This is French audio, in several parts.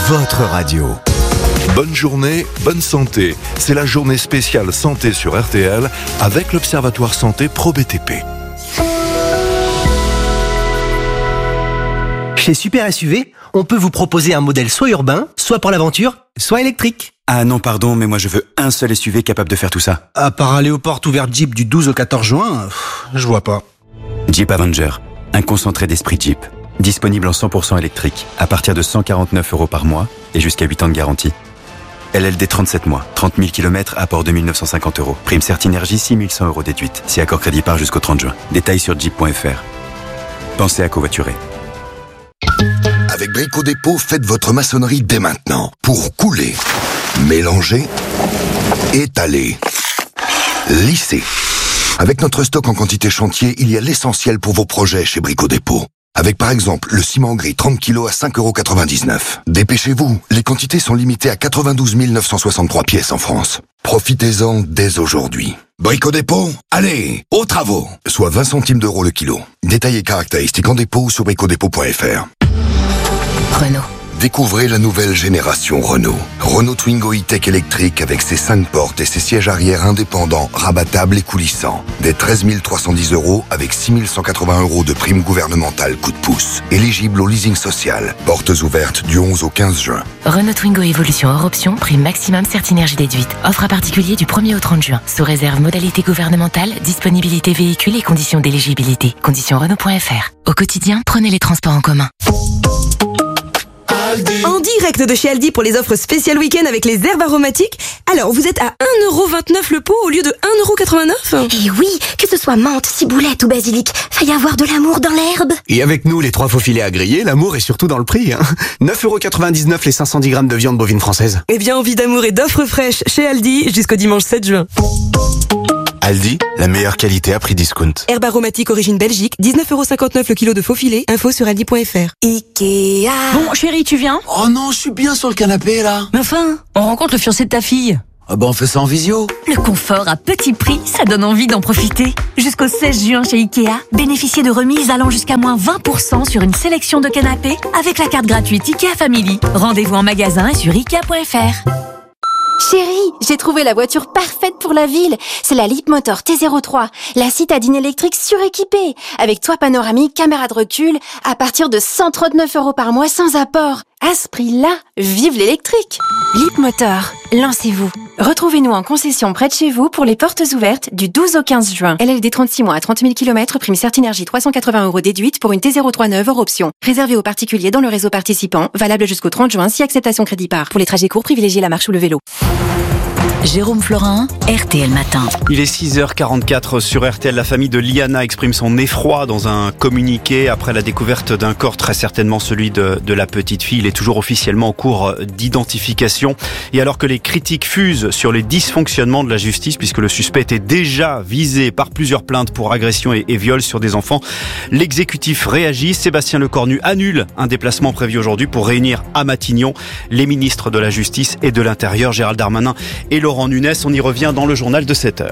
votre radio. Bonne journée, bonne santé. C'est la journée spéciale santé sur RTL avec l'Observatoire Santé ProBTP. Chez Super SUV, on peut vous proposer un modèle soit urbain, soit pour l'aventure, soit électrique. Ah non, pardon, mais moi je veux un seul SUV capable de faire tout ça. À part aller aux portes ouvertes Jeep du 12 au 14 juin, je vois pas. Jeep Avenger, un concentré d'esprit Jeep. Disponible en 100% électrique, à partir de 149 € par mois et jusqu'à 8 ans de garantie. LLD 37 mois, 30 000 km, apport de 1 950 €. Prime Certinergie, 6 100 € déduite, si accord crédit part jusqu'au 30 juin. Détails sur jeep.fr. Pensez à covoiturer. Avec Brico Dépôt, faites votre maçonnerie dès maintenant. Pour couler, mélanger, étaler, lisser. Avec notre stock en quantité chantier, il y a l'essentiel pour vos projets chez Brico Dépôt. Avec par exemple le ciment gris 30 kg à 5,99 €. Dépêchez-vous, les quantités sont limitées à 92 963 pièces en France. Profitez-en dès aujourd'hui. Brico Dépôt, allez, aux travaux. Soit 20 centimes d'euros le kilo. Détails et caractéristiques en dépôt ou sur bricodépôt.fr. Renault. Découvrez la nouvelle génération Renault. Renault Twingo E-Tech électrique avec ses 5 portes et ses sièges arrière indépendants, rabattables et coulissants. Dès 13 310 € avec 6 180 € de prime gouvernementale coup de pouce. Éligible au leasing social. Portes ouvertes du 11 au 15 juin. Renault Twingo Evolution hors option, prime maximum Certinergie déduite. Offre à particulier du 1er au 30 juin. Sous réserve modalité gouvernementale, disponibilité véhicule et conditions d'éligibilité. Conditions Renault.fr. Au quotidien, prenez les transports en commun. En direct de chez Aldi pour les offres spéciales week-end avec les herbes aromatiques. Alors, vous êtes à 1,29 € le pot au lieu de 1,89 €. Et oui, que ce soit menthe, ciboulette ou basilic, faille avoir de l'amour dans l'herbe. Et avec nous, les 3 faux filets à griller, l'amour est surtout dans le prix. 9,99 € les 510 grammes de viande bovine française. Eh bien, envie d'amour et d'offres fraîches chez Aldi jusqu'au dimanche 7 juin. Aldi, la meilleure qualité à prix discount. Herbe aromatique origine Belgique, 19,59 € le kilo de faux filet. Info sur aldi.fr. Ikea. Bon, chérie, tu viens? Oh non, je suis bien sur le canapé, là. Mais enfin, on rencontre le fiancé de ta fille. Ah bah on fait ça en visio. Le confort à petit prix, ça donne envie d'en profiter. Jusqu'au 16 juin chez Ikea, bénéficiez de remises allant jusqu'à moins 20% sur une sélection de canapés avec la carte gratuite Ikea Family. Rendez-vous en magasin et sur Ikea.fr. Chérie, j'ai trouvé la voiture parfaite pour la ville. C'est la Leapmotor T03, la citadine électrique suréquipée, avec toit panoramique, caméra de recul, à partir de 139 € par mois sans apport. À ce prix-là, vive l'électrique! Leapmotor, lancez-vous. Retrouvez-nous en concession près de chez vous pour les portes ouvertes du 12 au 15 juin. LLD 36 mois à 30 000 km, prime Certinergie 380 € déduite pour une T03 neuve hors option. Réservé aux particuliers dans le réseau participant, valable jusqu'au 30 juin si acceptation crédit part. Pour les trajets courts, privilégiez la marche ou le vélo. Jérôme Florin, RTL Matin. Il est 6h44 sur RTL. La famille de Liana exprime son effroi dans un communiqué après la découverte d'un corps, très certainement celui de la petite fille. Il est toujours officiellement en cours d'identification. Et alors que les critiques fusent sur les dysfonctionnements de la justice, puisque le suspect était déjà visé par plusieurs plaintes pour agression et viol sur des enfants, l'exécutif réagit. Sébastien Lecornu annule un déplacement prévu aujourd'hui pour réunir à Matignon les ministres de la Justice et de l'Intérieur, Gérald Darmanin et Laurent Nunez. On y revient dans le journal de 7h.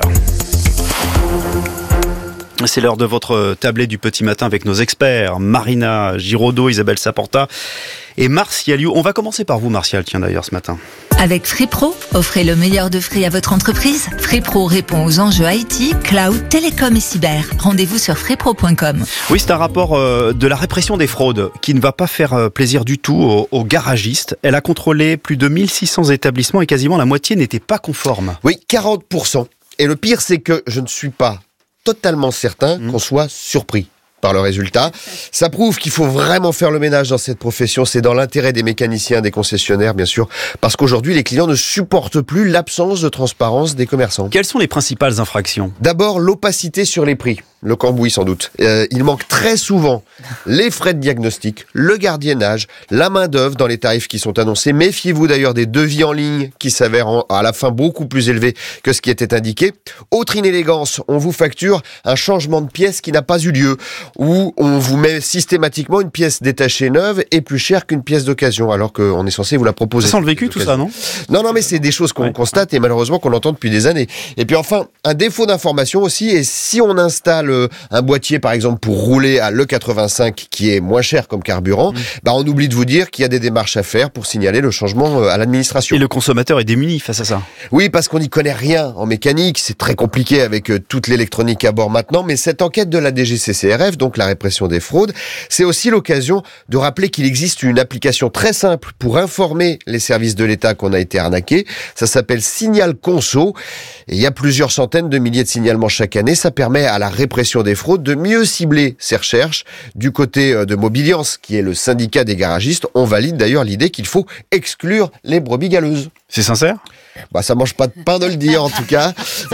C'est l'heure de votre tablée du petit matin avec nos experts, Marina Giraudot, Isabelle Saporta et Martial You. On va commencer par vous, Martial, tiens d'ailleurs ce matin. Avec FreePro, offrez le meilleur de Free à votre entreprise. FreePro répond aux enjeux IT, cloud, télécom et cyber. Rendez-vous sur freepro.com. Oui, c'est un rapport de la répression des fraudes qui ne va pas faire plaisir du tout aux garagistes. Elle a contrôlé plus de 1600 établissements et quasiment la moitié n'était pas conforme. Oui, 40%. Et le pire, c'est que je ne suis pas totalement certain qu'on soit surpris par le résultat. Ça prouve qu'il faut vraiment faire le ménage dans cette profession. C'est dans l'intérêt des mécaniciens, des concessionnaires, bien sûr, parce qu'aujourd'hui, les clients ne supportent plus l'absence de transparence des commerçants. Quelles sont les principales infractions ? D'abord, l'opacité sur les prix. Le cambouis, sans doute. Il manque très souvent les frais de diagnostic, le gardiennage, la main-d'œuvre dans les tarifs qui sont annoncés. Méfiez-vous d'ailleurs des devis en ligne qui s'avèrent à la fin beaucoup plus élevés que ce qui était indiqué. Autre inélégance, on vous facture un changement de pièce qui n'a pas eu lieu, ou on vous met systématiquement une pièce détachée neuve et plus chère qu'une pièce d'occasion, alors qu'on est censé vous la proposer. Ça sent le vécu, tout ça, non ? Non, mais c'est des choses qu'on constate et malheureusement qu'on entend depuis des années. Et puis enfin, un défaut d'information aussi, et si on installe un boîtier par exemple pour rouler à l'E85 qui est moins cher comme carburant, on oublie de vous dire qu'il y a des démarches à faire pour signaler le changement à l'administration. Et le consommateur est démuni face à ça. Oui, parce qu'on n'y connaît rien en mécanique, c'est très compliqué avec toute l'électronique à bord maintenant, mais cette enquête de la DGCCRF, donc la répression des fraudes, c'est aussi l'occasion de rappeler qu'il existe une application très simple pour informer les services de l'État qu'on a été arnaqué. Ça s'appelle Signal Conso. Et il y a plusieurs centaines de milliers de signalements chaque année. Ça permet à la répression des fraudes de mieux cibler ses recherches. Du côté de Mobiliance, qui est le syndicat des garagistes, on valide d'ailleurs l'idée qu'il faut exclure les brebis galeuses. C'est sincère ? Ça mange pas de pain de le dire en tout cas.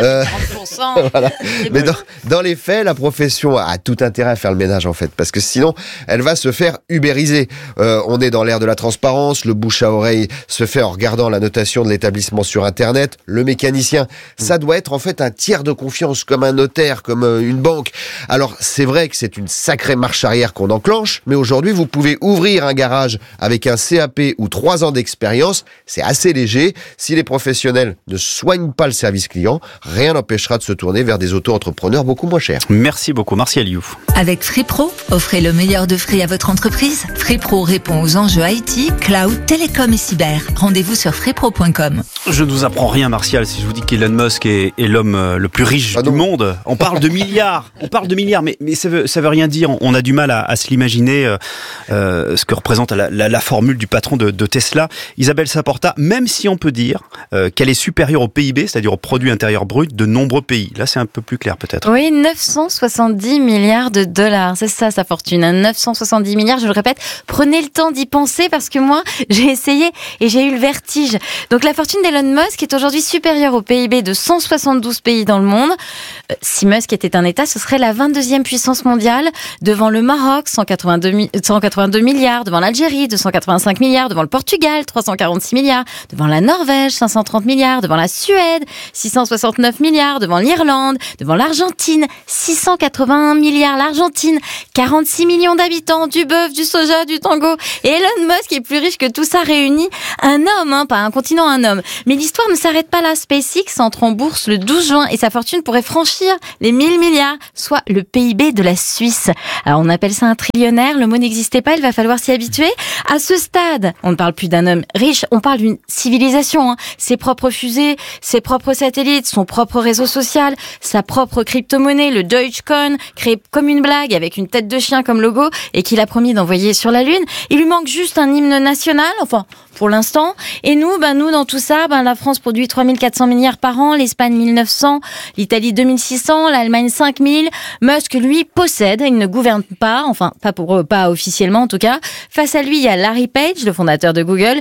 Voilà. Mais dans les faits, la profession a tout intérêt à faire le ménage en fait, parce que sinon, elle va se faire ubériser. On est dans l'ère de la transparence, le bouche à oreille se fait en regardant la notation de l'établissement sur Internet. Le mécanicien, ça doit être en fait un tiers de confiance, comme un notaire, comme une banque. Alors c'est vrai que c'est une sacrée marche arrière qu'on enclenche, mais aujourd'hui vous pouvez ouvrir un garage avec un CAP ou 3 ans d'expérience, c'est assez léger. Si les professionnels ne soignent pas le service client, rien n'empêchera de se tourner vers des auto-entrepreneurs beaucoup moins chers. Merci beaucoup, Martial You. Avec Free Pro, offrez le meilleur de Free à votre entreprise. Free Pro répond aux enjeux IT, cloud, télécom et cyber. Rendez-vous sur freepro.com. Je ne vous apprends rien, Martial, si je vous dis qu'Elon Musk est l'homme le plus riche du monde. On parle de milliards, mais ça veut rien dire. On a du mal à se l'imaginer, ce que représente la formule du patron de Tesla, Isabelle Saporta, même si on peut dire qu'elle est supérieure au PIB, c'est-à-dire au produit intérieur brut de nombreux pays. Là, c'est un peu plus clair peut-être. Oui, 970 milliards de dollars, c'est ça sa fortune, 970 milliards, je le répète, prenez le temps d'y penser parce que moi, j'ai essayé et j'ai eu le vertige. Donc la fortune d'Elon Musk est aujourd'hui supérieure au PIB de 172 pays dans le monde. Si Musk était un État, ce serait la 22e puissance mondiale, devant le Maroc, 182 milliards, devant l'Algérie, 285 milliards, devant le Portugal, 346 milliards, devant la Norvège, 530 milliards, devant la Suède, 669 milliards, devant l'Irlande, devant l'Argentine, 681 milliards, l'Argentine, 46 millions d'habitants, du bœuf, du soja, du tango. Et Elon Musk est plus riche que tout ça réuni. Un homme, pas un continent, un homme. Mais l'histoire ne s'arrête pas là. SpaceX entre en bourse le 12 juin et sa fortune pourrait franchir les 1000 milliards, soit le PIB de la Suisse. Alors on appelle ça un trillionnaire, le mot n'existait pas, il va falloir s'y habituer. À ce stade, on ne parle plus d'un homme riche, on parle d'une civilisation. Ses propres fusées, ses propres satellites, son propre réseau social, sa propre crypto-monnaie, le Dogecoin, créé comme une blague avec une tête de chien comme logo et qu'il a promis d'envoyer sur la Lune. Il lui manque juste un hymne national, enfin pour l'instant. Et nous, dans tout ça, la France produit 3400 milliards par an, l'Espagne 1900, l'Italie 2600, l'Allemagne 5000. Musk, lui, possède, il ne gouverne pas, enfin pas officiellement en tout cas. Face à lui, il y a Larry Page, le fondateur de Google.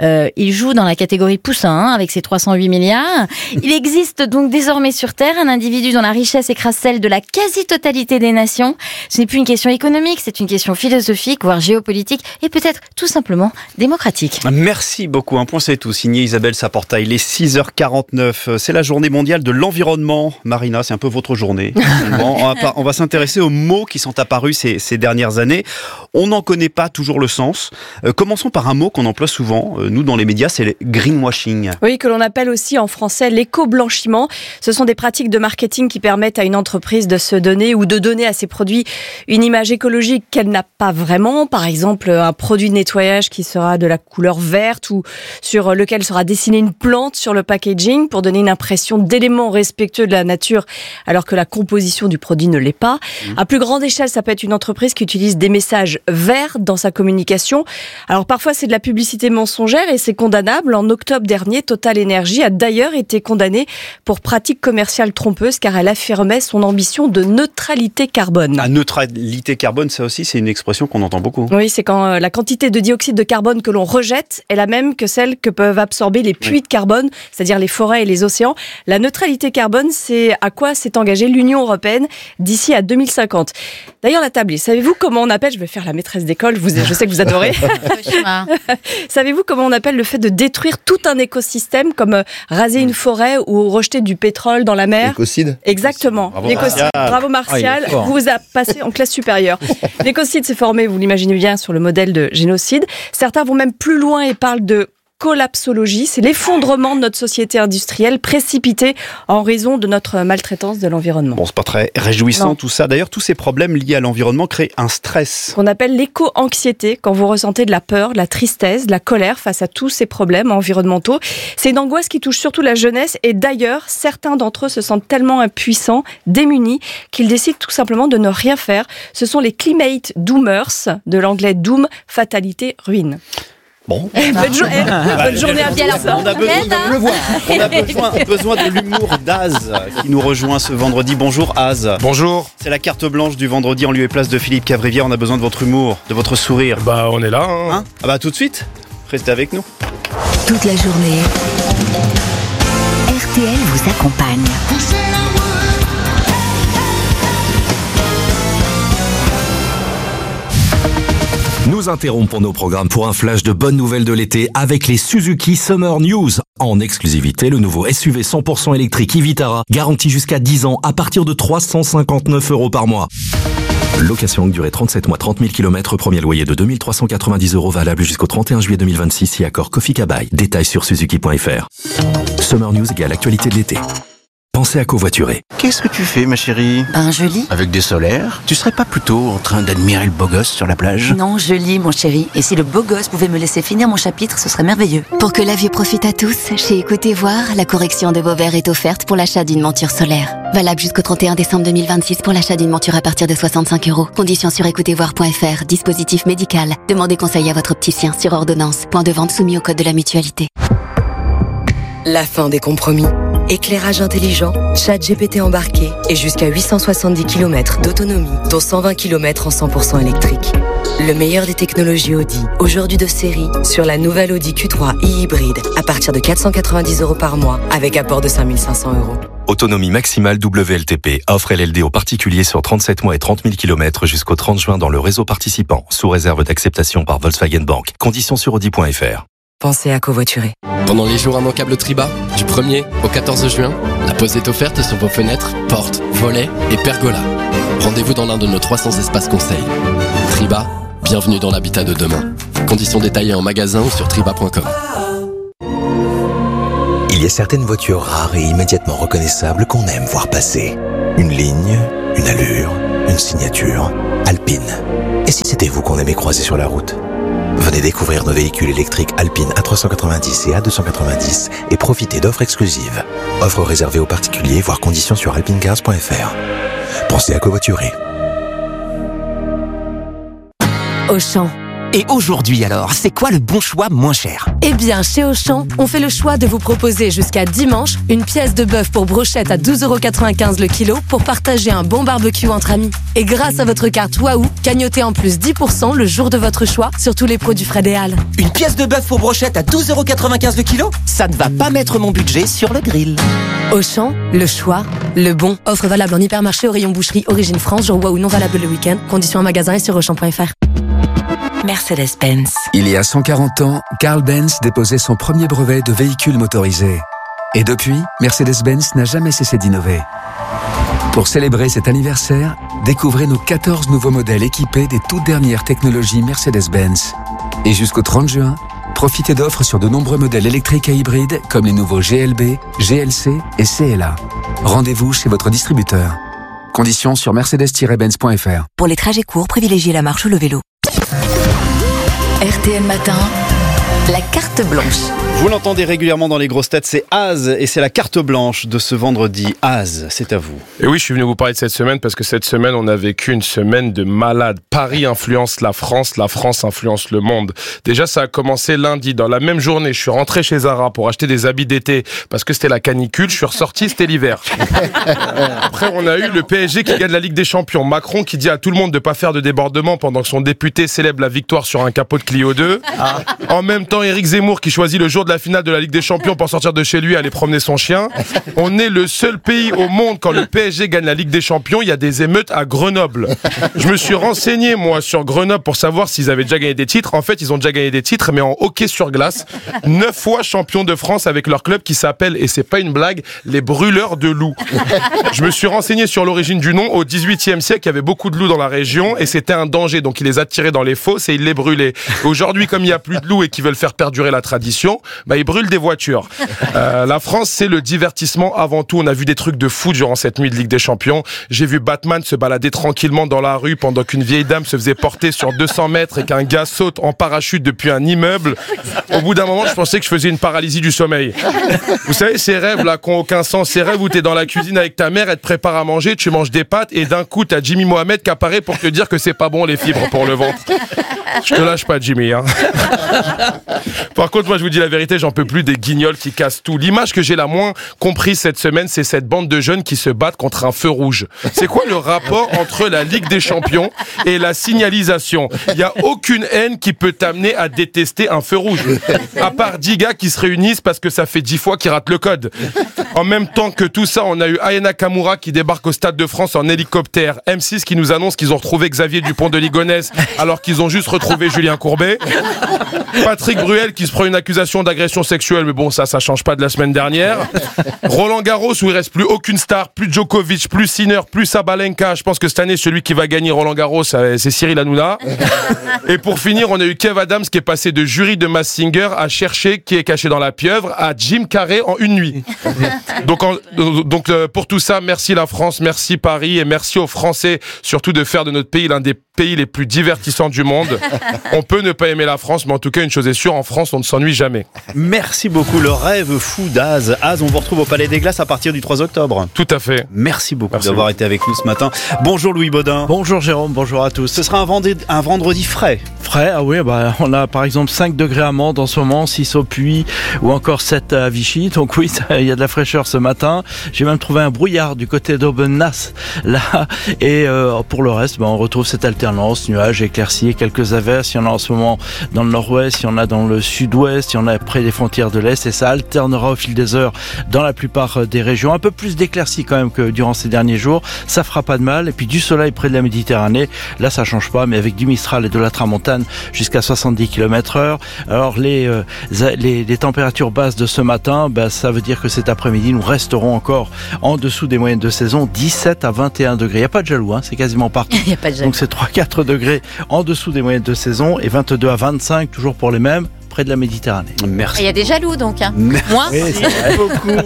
Il joue dans la catégorie poussin avec ses 308 milliards. Il existe donc désormais sur Terre un individu dont la richesse écrase celle de la quasi-totalité des nations. Ce n'est plus une question économique, c'est une question philosophique, voire géopolitique et peut-être tout simplement démocratique. Merci beaucoup. Un point c'est tout. Signé Isabelle Saporta. Il est 6h49. C'est la journée mondiale de l'environnement. Marina, c'est un peu votre journée. On va s'intéresser aux mots qui sont apparus ces dernières années. On n'en connaît pas toujours le sens. Commençons par un mot qu'on emploie souvent, nous dans les médias, c'est le greenwashing. Oui, que l'on appelle aussi en français l'éco-blanchiment. Ce sont des pratiques de marketing qui permettent à une entreprise de se donner ou de donner à ses produits une image écologique qu'elle n'a pas vraiment. Par exemple, un produit de nettoyage qui sera de la couleur verte ou sur lequel sera dessinée une plante sur le packaging pour donner une impression d'éléments respectueux de la nature alors que la composition du produit ne l'est pas. À plus grande échelle, ça peut être une entreprise qui utilise des messages verts dans sa communication. Alors parfois, c'est de la publicité mensongère et c'est condamnable. En octobre dernier, Total Energy a d'ailleurs été condamnée pour pratique commerciale trompeuse car elle affirmait son ambition de neutralité carbone. La neutralité carbone, ça aussi, c'est une expression qu'on entend beaucoup. Oui, c'est quand la quantité de dioxyde de carbone que l'on rejette est la même que celle que peuvent absorber les puits de carbone, c'est-à-dire les forêts et les océans. La neutralité carbone, c'est à quoi s'est engagée l'Union européenne d'ici à 2050. D'ailleurs, la tablée, savez-vous comment on appelle, je vais faire la maîtresse d'école, je sais que vous adorez. Savez-vous comment on appelle le fait de détruire tout un écosystème, comme raser une forêt ou rejeter du pétrole dans la mer? L'écocide. Exactement. Bravo, L'écocide. Bravo Martial, vous a passé en classe supérieure. L'écocide s'est formé, vous l'imaginez bien, sur le modèle de génocide. Certains vont même plus loin et parlent de collapsologie. C'est l'effondrement de notre société industrielle précipitée en raison de notre maltraitance de l'environnement. Bon, c'est pas très réjouissant tout ça. D'ailleurs, tous ces problèmes liés à l'environnement créent un stress. Qu'on appelle l'éco-anxiété, quand vous ressentez de la peur, de la tristesse, de la colère face à tous ces problèmes environnementaux. C'est une angoisse qui touche surtout la jeunesse et d'ailleurs, certains d'entre eux se sentent tellement impuissants, démunis, qu'ils décident tout simplement de ne rien faire. Ce sont les climate doomers, de l'anglais doom, fatalité, ruine. Bon. Bonne journée à bien. On a besoin de l'humour d'Az qui nous rejoint ce vendredi. Bonjour Az. Bonjour. C'est la carte blanche du vendredi en lieu et place de Philippe Cavrivière. On a besoin de votre humour, de votre sourire. Bah on est là. Tout de suite. Restez avec nous. Toute la journée, RTL vous accompagne. Nous interrompons nos programmes pour un flash de bonnes nouvelles de l'été avec les Suzuki Summer News. En exclusivité, le nouveau SUV 100% électrique e-Vitara, garanti jusqu'à 10 ans à partir de 359 € par mois. Location longue durée 37 mois, 30 000 km, premier loyer de 2 390 € valable jusqu'au 31 juillet 2026 si accord Kofi Kabai. Détails sur suzuki.fr. Summer News égale actualité de l'été. Pensez à covoiturer. Qu'est-ce que tu fais, ma chérie? Je lis. Avec des solaires? Tu serais pas plutôt en train d'admirer le beau gosse sur la plage? Non, je lis, mon chéri. Et si le beau gosse pouvait me laisser finir mon chapitre, ce serait merveilleux. Pour que la vie profite à tous, chez Écoutez Voir, la correction de vos verres est offerte pour l'achat d'une monture solaire. Valable jusqu'au 31 décembre 2026 pour l'achat d'une monture à partir de 65 €. Conditions sur écoutezvoir.fr. Dispositif médical. Demandez conseil à votre opticien sur ordonnance. Point de vente soumis au code de la mutualité. La fin des compromis. Éclairage intelligent, ChatGPT embarqué et jusqu'à 870 km d'autonomie, dont 120 km en 100% électrique. Le meilleur des technologies Audi, aujourd'hui de série, sur la nouvelle Audi Q3 e-hybride à partir de 490 € par mois avec apport de 5 500 €. Autonomie maximale WLTP. Offre LLD aux particuliers sur 37 mois et 30 000 km jusqu'au 30 juin dans le réseau participant, sous réserve d'acceptation par Volkswagen Bank. Conditions sur audi.fr. Pensez à covoiturer. Pendant les jours immanquables Triba, du 1er au 14 juin, la pause est offerte sur vos fenêtres, portes, volets et pergolas. Rendez-vous dans l'un de nos 300 espaces conseils. Triba, bienvenue dans l'habitat de demain. Conditions détaillées en magasin ou sur triba.com. Il y a certaines voitures rares et immédiatement reconnaissables qu'on aime voir passer. Une ligne, une allure, une signature. Alpine. Et si c'était vous qu'on aimait croiser sur la route ? Venez découvrir nos véhicules électriques Alpine A390 et A290 et profitez d'offres exclusives. Offres réservées aux particuliers, voire conditions sur alpinecars.fr. Pensez à covoiturer. Auchan. Et aujourd'hui alors, c'est quoi le bon choix moins cher? Eh bien, chez Auchan, on fait le choix de vous proposer jusqu'à dimanche une pièce de bœuf pour brochette à 12,95 € le kilo pour partager un bon barbecue entre amis. Et grâce à votre carte Waouh, cagnotez en plus 10% le jour de votre choix sur tous les produits Fred et Al. Une pièce de bœuf pour brochette à 12,95 € le kilo? Ça ne va pas mettre mon budget sur le grill. Auchan, le choix, le bon. Offre valable en hypermarché au rayon boucherie Origine France, jour Waouh non valable le week-end. Conditions en magasin et sur Auchan.fr. Mercedes-Benz. Il y a 140 ans, Carl Benz déposait son premier brevet de véhicule motorisé. Et depuis, Mercedes-Benz n'a jamais cessé d'innover. Pour célébrer cet anniversaire, découvrez nos 14 nouveaux modèles équipés des toutes dernières technologies Mercedes-Benz. Et jusqu'au 30 juin, profitez d'offres sur de nombreux modèles électriques et hybrides comme les nouveaux GLB, GLC et CLA. Rendez-vous chez votre distributeur. Conditions sur mercedes-benz.fr. Pour les trajets courts, privilégiez la marche ou le vélo. RTL Matin, la carte blanche. Vous l'entendez régulièrement dans les grosses têtes, c'est Az et c'est la carte blanche de ce vendredi. Az, c'est à vous. Et oui, je suis venu vous parler de cette semaine parce que cette semaine, on a vécu une semaine de malade. Paris influence la France influence le monde. Déjà, ça a commencé lundi. Dans la même journée, je suis rentré chez Zara pour acheter des habits d'été parce que c'était la canicule. Je suis ressorti, c'était l'hiver. Après, on a eu le PSG qui gagne la Ligue des Champions. Macron qui dit à tout le monde de pas faire de débordement pendant que son député célèbre la victoire sur un capot de Clio 2. En même temps, Éric Zemmour qui choisit le jour de la finale de la Ligue des Champions pour sortir de chez lui et aller promener son chien. On est le seul pays au monde quand le PSG gagne la Ligue des Champions, il y a des émeutes à Grenoble. Je me suis renseigné moi sur Grenoble pour savoir s'ils avaient déjà gagné des titres. En fait, ils ont déjà gagné des titres mais en hockey sur glace. 9 fois champions de France avec leur club qui s'appelle, et c'est pas une blague, les Brûleurs de loups. Je me suis renseigné sur l'origine du nom. Au XVIIIe siècle, il y avait beaucoup de loups dans la région et c'était un danger. Donc ils les attiraient dans les fosses et ils les brûlaient. Aujourd'hui, comme il n'y a plus de loups et qu'ils veulent faire faire perdurer la tradition, ils brûlent des voitures. La France, c'est le divertissement avant tout. On a vu des trucs de fou durant cette nuit de Ligue des Champions. J'ai vu Batman se balader tranquillement dans la rue pendant qu'une vieille dame se faisait porter sur 200 mètres et qu'un gars saute en parachute depuis un immeuble. Au bout d'un moment, je pensais que je faisais une paralysie du sommeil. Vous savez, ces rêves là qui n'ont aucun sens, ces rêves où t'es dans la cuisine avec ta mère, elle te prépare à manger, tu manges des pâtes et d'un coup t'as Jimmy Mohamed qui apparaît pour te dire que c'est pas bon les fibres pour le ventre. Je te lâche pas, Jimmy. Par contre, moi je vous dis la vérité, j'en peux plus des guignols qui cassent tout. L'image que j'ai la moins comprise cette semaine, c'est cette bande de jeunes qui se battent contre un feu rouge. C'est quoi le rapport entre la Ligue des Champions et la signalisation? Il n'y a aucune haine qui peut t'amener à détester un feu rouge. À part 10 gars qui se réunissent parce que ça fait 10 fois qu'ils ratent le code. En même temps que tout ça, on a eu Aya Nakamura qui débarque au Stade de France en hélicoptère. M6 qui nous annonce qu'ils ont retrouvé Xavier Dupont de Ligonnès alors qu'ils ont juste retrouvé Julien Courbet. Patrick Bruel qui se prend une accusation d'agression sexuelle, mais bon, ça change pas de la semaine dernière. Roland Garros où il reste plus aucune star, plus Djokovic, plus Sinner, plus Sabalenka. Je pense que cette année, celui qui va gagner Roland Garros, c'est Cyril Hanouna. Et pour finir, on a eu Kev Adams qui est passé de jury de Masked Singer à chercher qui est caché dans la pieuvre à Jim Carrey en une nuit. Donc pour tout ça, merci la France, merci Paris et merci aux Français surtout de faire de notre pays l'un des pays les plus divertissants du monde. On peut ne pas aimer la France, mais en tout cas, une chose est sûre, en France, on ne s'ennuie jamais. Merci beaucoup, le rêve fou d'Az. Az, on vous retrouve au Palais des Glaces à partir du 3 octobre. Tout à fait. Merci beaucoup d'avoir été avec nous ce matin. Bonjour Louis Baudin. Bonjour Jérôme, bonjour à tous. Ce sera un vendredi frais. Frais, ah oui, on a par exemple 5 degrés à Mende en ce moment, 6 au Puy ou encore 7 à Vichy. Donc oui, il y a de la fraîcheur ce matin. J'ai même trouvé un brouillard du côté d'Aubenas là. Et pour le reste, on retrouve cette alternance, nuages, éclaircies et quelques averses. Il y en a en ce moment dans le nord-ouest, il y en a dans le sud-ouest, il y en a près des frontières de l'est et ça alternera au fil des heures dans la plupart des régions. Un peu plus d'éclaircies quand même que durant ces derniers jours. Ça fera pas de mal. Et puis du soleil près de la Méditerranée. Là, ça change pas, mais avec du Mistral et de la Tramontane jusqu'à 70 km/h. Alors les températures basses de ce matin, ça veut dire que cet après-midi, nous resterons encore en dessous des moyennes de saison, 17 à 21 degrés. Il n'y a pas de jaloux, c'est quasiment partout. Il n'y a pas de jaloux. Donc c'est 3-4 degrés en dessous des moyennes de saison et 22 à 25, toujours pour les mêmes, près de la Méditerranée. Merci. Il y a des jaloux donc. Moi merci beaucoup.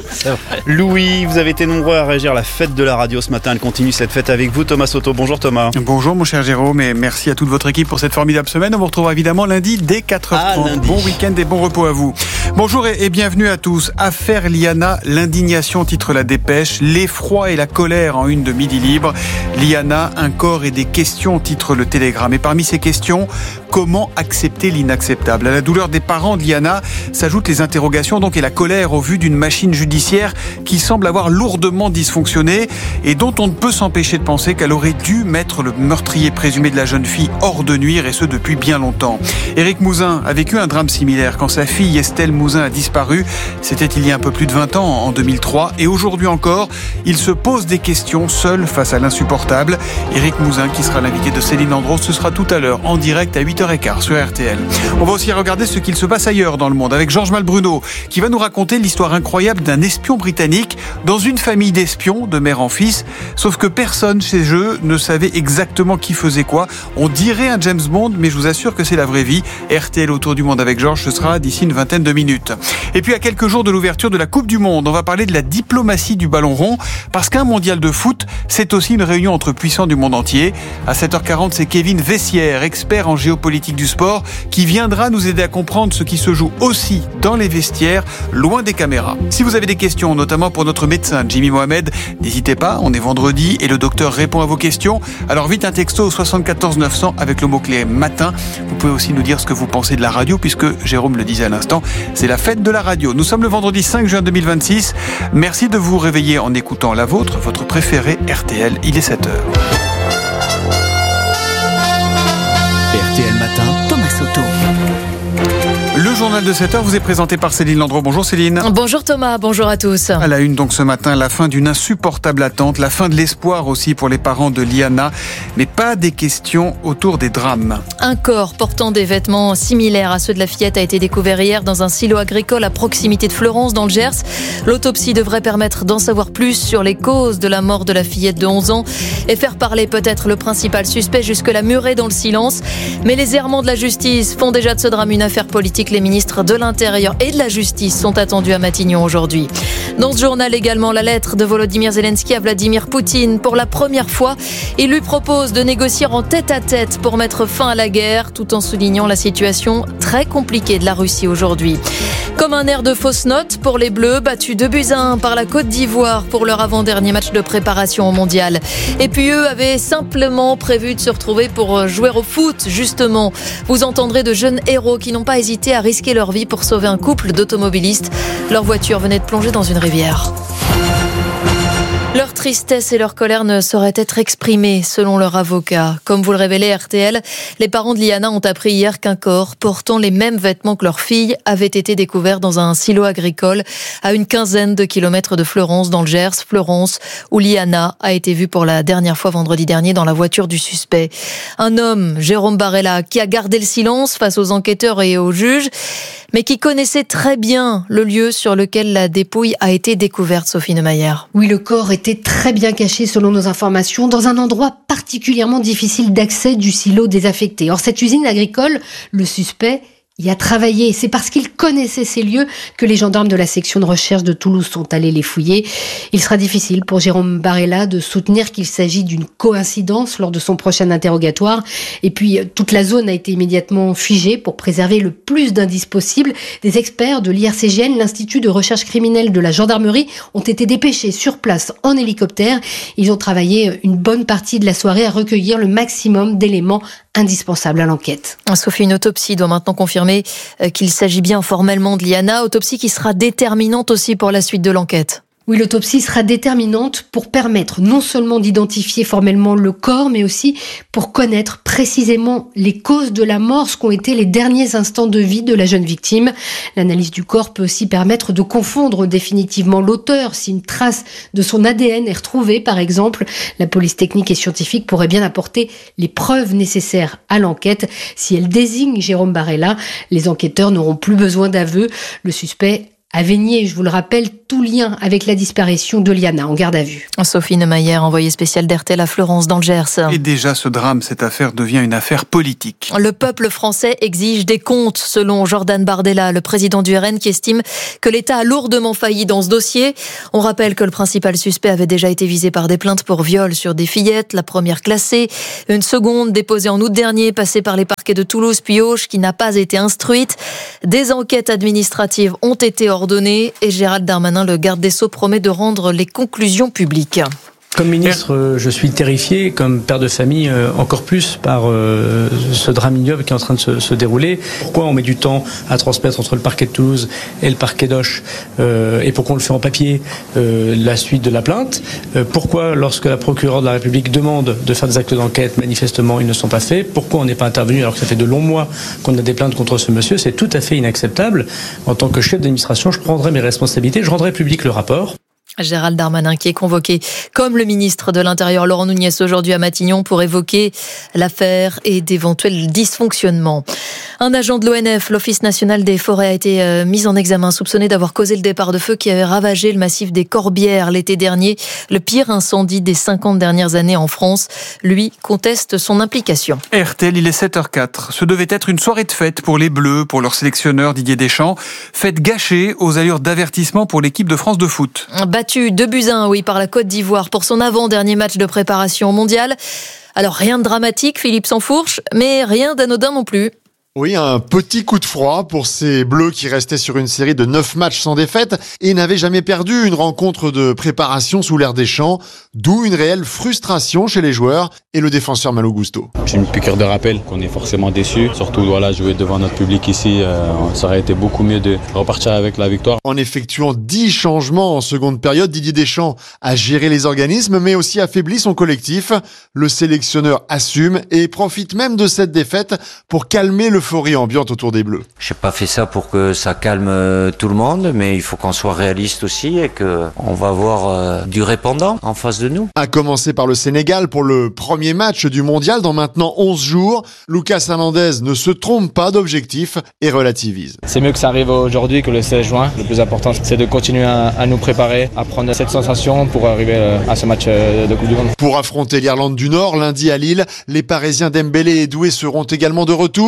Louis, vous avez été nombreux à réagir à la fête de la radio ce matin. Elle continue cette fête avec vous, Thomas Soto. Bonjour Thomas. Bonjour mon cher Jérôme et merci à toute votre équipe pour cette formidable semaine. On vous retrouvera évidemment lundi dès 4h30. Bon week-end et bon repos à vous. Bonjour et bienvenue à tous. Affaire Liana, l'indignation titre la dépêche, l'effroi et la colère en une de Midi Libre. Liana, un corps et des questions titre le Télégramme. Et parmi ces questions, comment accepter l'inacceptable? À la douleur des parents de Liana s'ajoutent les interrogations donc et la colère au vu d'une machine judiciaire qui semble avoir lourdement dysfonctionné et dont on ne peut s'empêcher de penser qu'elle aurait dû mettre le meurtrier présumé de la jeune fille hors de nuire et ce depuis bien longtemps. Éric Mouzin a vécu un drame similaire quand sa fille Estelle Mouzin a disparu. C'était il y a un peu plus de 20 ans, en 2003. Et aujourd'hui encore, il se pose des questions seul face à l'insupportable. Éric Mouzin qui sera l'invité de Céline Andros, ce sera tout à l'heure en direct à 8h15 sur RTL. On va aussi regarder ce qu'il se passe ailleurs dans le monde avec Georges Malbruno qui va nous raconter l'histoire incroyable d'un espion britannique dans une famille d'espions de mère en fils. Sauf que personne chez eux ne savait exactement qui faisait quoi. On dirait un James Bond, mais je vous assure que c'est la vraie vie. RTL autour du monde avec Georges, ce sera d'ici une vingtaine de minutes. Et puis à quelques jours de l'ouverture de la Coupe du Monde, on va parler de la diplomatie du ballon rond parce qu'un mondial de foot, c'est aussi une réunion entre puissants du monde entier. À 7h40, c'est Kevin Vessière, expert en géopolitique du sport, qui viendra nous aider à comprendre ce qui se joue aussi dans les vestiaires, loin des caméras. Si vous avez des questions, notamment pour notre médecin Jimmy Mohamed, n'hésitez pas, on est vendredi et le docteur répond à vos questions. Alors vite un texto au 74 900 avec le mot-clé matin. Vous pouvez aussi nous dire ce que vous pensez de la radio puisque Jérôme le disait à l'instant, c'est la fête de la radio. Nous sommes le vendredi 5 juin 2026. Merci de vous réveiller en écoutant la vôtre, votre préféré RTL. Il est 7h. RTL Matin, Thomas Soto. Le journal de 7h vous est présenté par Céline Landreau. Bonjour Céline. Bonjour Thomas, bonjour à tous. À la une donc ce matin, la fin d'une insupportable attente, la fin de l'espoir aussi pour les parents de Liana, mais pas des questions autour des drames. Un corps portant des vêtements similaires à ceux de la fillette a été découvert hier dans un silo agricole à proximité de Fleurance dans le Gers. L'autopsie devrait permettre d'en savoir plus sur les causes de la mort de la fillette de 11 ans et faire parler peut-être le principal suspect jusque-là muré dans le silence. Mais les errements de la justice font déjà de ce drame une affaire politique. Les les ministres de l'Intérieur et de la Justice sont attendus à Matignon aujourd'hui. Dans ce journal également, la lettre de Volodymyr Zelensky à Vladimir Poutine. Pour la première fois, il lui propose de négocier en tête-à-tête pour mettre fin à la guerre, tout en soulignant la situation très compliquée de la Russie aujourd'hui. Comme un air de fausse note pour les Bleus, battus 2-1 par la Côte d'Ivoire pour leur avant-dernier match de préparation au mondial. Et puis eux avaient simplement prévu de se retrouver pour jouer au foot, justement. Vous entendrez de jeunes héros qui n'ont pas hésité à risquer leur vie pour sauver un couple d'automobilistes. Leur voiture venait de plonger dans une rivière. Leur tristesse et leur colère ne sauraient être exprimées, selon leur avocat. Comme vous le révélez RTL, les parents de Liana ont appris hier qu'un corps portant les mêmes vêtements que leur fille avait été découvert dans un silo agricole à une quinzaine de kilomètres de Fleurance, dans le Gers. Fleurance, où Liana a été vue pour la dernière fois vendredi dernier dans la voiture du suspect. Un homme, Jérôme Barella, qui a gardé le silence face aux enquêteurs et aux juges, mais qui connaissait très bien le lieu sur lequel la dépouille a été découverte, Sophie Neumayer. Oui, le corps était très bien caché selon nos informations, dans un endroit particulièrement difficile d'accès du silo désaffecté. Or, cette usine agricole, le suspect y a travaillé. C'est parce qu'il connaissait ces lieux que les gendarmes de la section de recherche de Toulouse sont allés les fouiller. Il sera difficile pour Jérôme Barella de soutenir qu'il s'agit d'une coïncidence lors de son prochain interrogatoire. Et puis, toute la zone a été immédiatement figée pour préserver le plus d'indices possible. Des experts de l'IRCGN, l'Institut de recherche criminelle de la gendarmerie, ont été dépêchés sur place en hélicoptère. Ils ont travaillé une bonne partie de la soirée à recueillir le maximum d'éléments indispensables à l'enquête. Sophie, une autopsie doit maintenant confirmer qu'il s'agit bien formellement de Liana, autopsie qui sera déterminante aussi pour la suite de l'enquête. Oui, l'autopsie sera déterminante pour permettre non seulement d'identifier formellement le corps, mais aussi pour connaître précisément les causes de la mort, ce qu'ont été les derniers instants de vie de la jeune victime. L'analyse du corps peut aussi permettre de confondre définitivement l'auteur. Si une trace de son ADN est retrouvée, par exemple, la police technique et scientifique pourrait bien apporter les preuves nécessaires à l'enquête. Si elle désigne Jérôme Barella, les enquêteurs n'auront plus besoin d'aveu. Le suspect avait nié, je vous le rappelle, tout lien avec la disparition de Liana en garde à vue. Sophie Neumayer, envoyée spéciale d'RTL à Fleurance dans le Gers. Et déjà ce drame, cette affaire devient une affaire politique. Le peuple français exige des comptes, selon Jordan Bardella, le président du RN, qui estime que l'État a lourdement failli dans ce dossier. On rappelle que le principal suspect avait déjà été visé par des plaintes pour viol sur des fillettes, la première classée, une seconde déposée en août dernier, passée par les parquets de Toulouse puis Auch, qui n'a pas été instruite. Des enquêtes administratives ont été ordonnées et Gérald Darmanin, le garde des Sceaux, promet de rendre les conclusions publiques. Comme ministre, je suis terrifié, comme père de famille, encore plus par ce drame ignoble qui est en train de se dérouler. Pourquoi on met du temps à transmettre entre le parquet de Toulouse et le parquet d'Auch, et pourquoi on le fait en papier, la suite de la plainte? Pourquoi, lorsque la procureure de la République demande de faire des actes d'enquête, manifestement ils ne sont pas faits? Pourquoi on n'est pas intervenu alors que ça fait de longs mois qu'on a des plaintes contre ce monsieur? C'est tout à fait inacceptable. En tant que chef d'administration, je prendrai mes responsabilités, je rendrai public le rapport. Gérald Darmanin qui est convoqué comme le ministre de l'Intérieur Laurent Nunez aujourd'hui à Matignon pour évoquer l'affaire et d'éventuels dysfonctionnements. Un agent de l'ONF, l'Office national des forêts, a été mis en examen, soupçonné d'avoir causé le départ de feu qui avait ravagé le massif des Corbières l'été dernier, le pire incendie des 50 dernières années en France. Lui conteste son implication. RTL, il est 7h04. Ce devait être une soirée de fête pour les Bleus, pour leur sélectionneur Didier Deschamps. Fête gâchée aux allures d'avertissement pour l'équipe de France de foot. Battu 2-1, oui, par la Côte d'Ivoire pour son avant-dernier match de préparation mondiale. Alors rien de dramatique, Philippe Sansfourche, mais rien d'anodin non plus. Oui, un petit coup de froid pour ces Bleus qui restaient sur une série de 9 matchs sans défaite et n'avaient jamais perdu une rencontre de préparation sous l'ère Deschamps, d'où une réelle frustration chez les joueurs et le défenseur Malo Gusto. C'est une piqûre de rappel qu'on est forcément déçu, surtout jouer devant notre public ici, ça aurait été beaucoup mieux de repartir avec la victoire. En effectuant 10 changements en seconde période, Didier Deschamps a géré les organismes mais aussi affaibli son collectif. Le sélectionneur assume et profite même de cette défaite pour calmer l'euphorie ambiante autour des Bleus. J'ai pas fait ça pour que ça calme tout le monde, mais il faut qu'on soit réaliste aussi et qu'on va avoir du répondant en face de nous. À commencer par le Sénégal pour le premier match du mondial dans maintenant 11 jours. Lucas Hernandez ne se trompe pas d'objectif et relativise. C'est mieux que ça arrive aujourd'hui que le 16 juin. Le plus important, c'est de continuer à nous préparer, à prendre cette sensation pour arriver à ce match de Coupe du Monde. Pour affronter l'Irlande du Nord, lundi à Lille, les Parisiens Dembélé et Doué seront également de retour.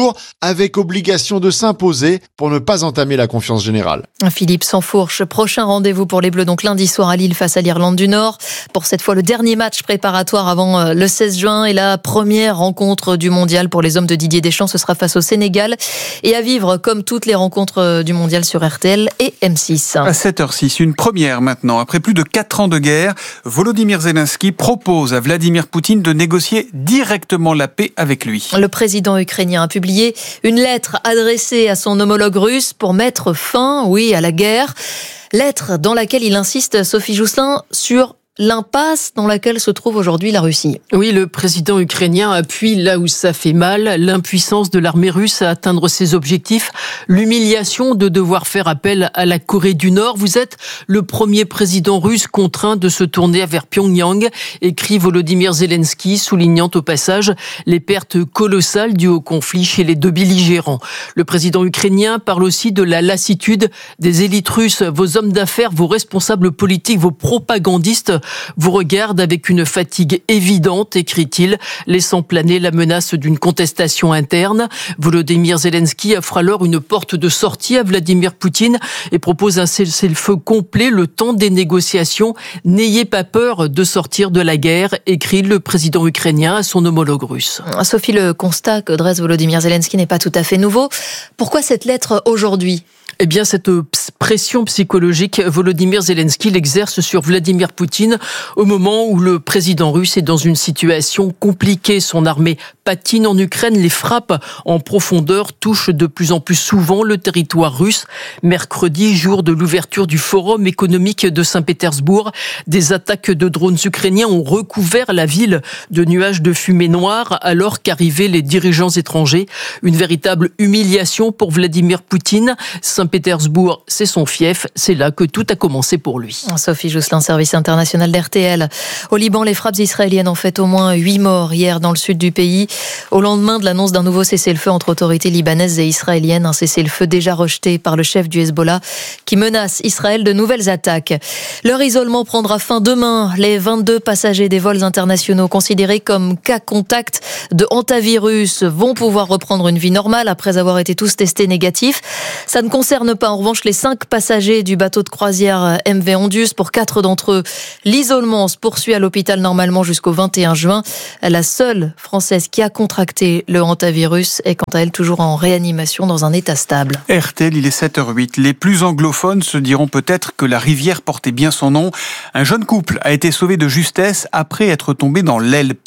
avec obligation de s'imposer pour ne pas entamer la confiance générale. Philippe Sansfourche, prochain rendez-vous pour les Bleus, donc lundi soir à Lille face à l'Irlande du Nord. Pour cette fois, le dernier match préparatoire avant le 16 juin et la première rencontre du mondial pour les hommes de Didier Deschamps. Ce sera face au Sénégal et à vivre comme toutes les rencontres du mondial sur RTL et M6. À 7h06, une première maintenant. Après plus de 4 ans de guerre, Volodymyr Zelensky propose à Vladimir Poutine de négocier directement la paix avec lui. Le président ukrainien a publié une lettre adressée à son homologue russe pour mettre fin, à la guerre. Lettre dans laquelle il insiste, Sophie Jousselin, sur l'impasse dans laquelle se trouve aujourd'hui la Russie. Oui, le président ukrainien appuie là où ça fait mal, l'impuissance de l'armée russe à atteindre ses objectifs, l'humiliation de devoir faire appel à la Corée du Nord. Vous êtes le premier président russe contraint de se tourner vers Pyongyang, écrit Volodymyr Zelensky, soulignant au passage les pertes colossales dues au conflit chez les deux belligérants. Le président ukrainien parle aussi de la lassitude des élites russes. Vos hommes d'affaires, vos responsables politiques, vos propagandistes vous regarde avec une fatigue évidente, écrit-il, laissant planer la menace d'une contestation interne. Volodymyr Zelensky offre alors une porte de sortie à Vladimir Poutine et propose un cessez-le-feu complet le temps des négociations. N'ayez pas peur de sortir de la guerre, écrit le président ukrainien à son homologue russe. Sophie, le constat que dresse Volodymyr Zelensky n'est pas tout à fait nouveau. Pourquoi cette lettre aujourd'hui ? Eh bien, cette pression psychologique, Volodymyr Zelensky l'exerce sur Vladimir Poutine au moment où le président russe est dans une situation compliquée. Son armée patine en Ukraine, les frappes en profondeur touchent de plus en plus souvent le territoire russe. Mercredi, jour de l'ouverture du Forum économique de Saint-Pétersbourg, des attaques de drones ukrainiens ont recouvert la ville de nuages de fumée noire alors qu'arrivaient les dirigeants étrangers. Une véritable humiliation pour Vladimir Poutine. Saint-Pétersbourg, c'est son fief. C'est là que tout a commencé pour lui. Sophie Jousselin, service international d'RTL. Au Liban, les frappes israéliennes ont fait au moins 8 morts hier dans le sud du pays. Au lendemain de l'annonce d'un nouveau cessez-le-feu entre autorités libanaises et israéliennes, un cessez-le-feu déjà rejeté par le chef du Hezbollah qui menace Israël de nouvelles attaques. Leur isolement prendra fin demain. Les 22 passagers des vols internationaux considérés comme cas contact de hantavirus vont pouvoir reprendre une vie normale après avoir été tous testés négatifs. Ça ne concerne pas en revanche les 5 passagers du bateau de croisière MV Ondius. Pour 4 d'entre eux, l'isolement se poursuit à l'hôpital normalement jusqu'au 21 juin. La seule Française qui a contracté le hantavirus est quant à elle toujours en réanimation dans un état stable. RTL, il est 7h08. Les plus anglophones se diront peut-être que la rivière portait bien son nom. Un jeune couple a été sauvé de justesse après être tombé dans l'Helpe.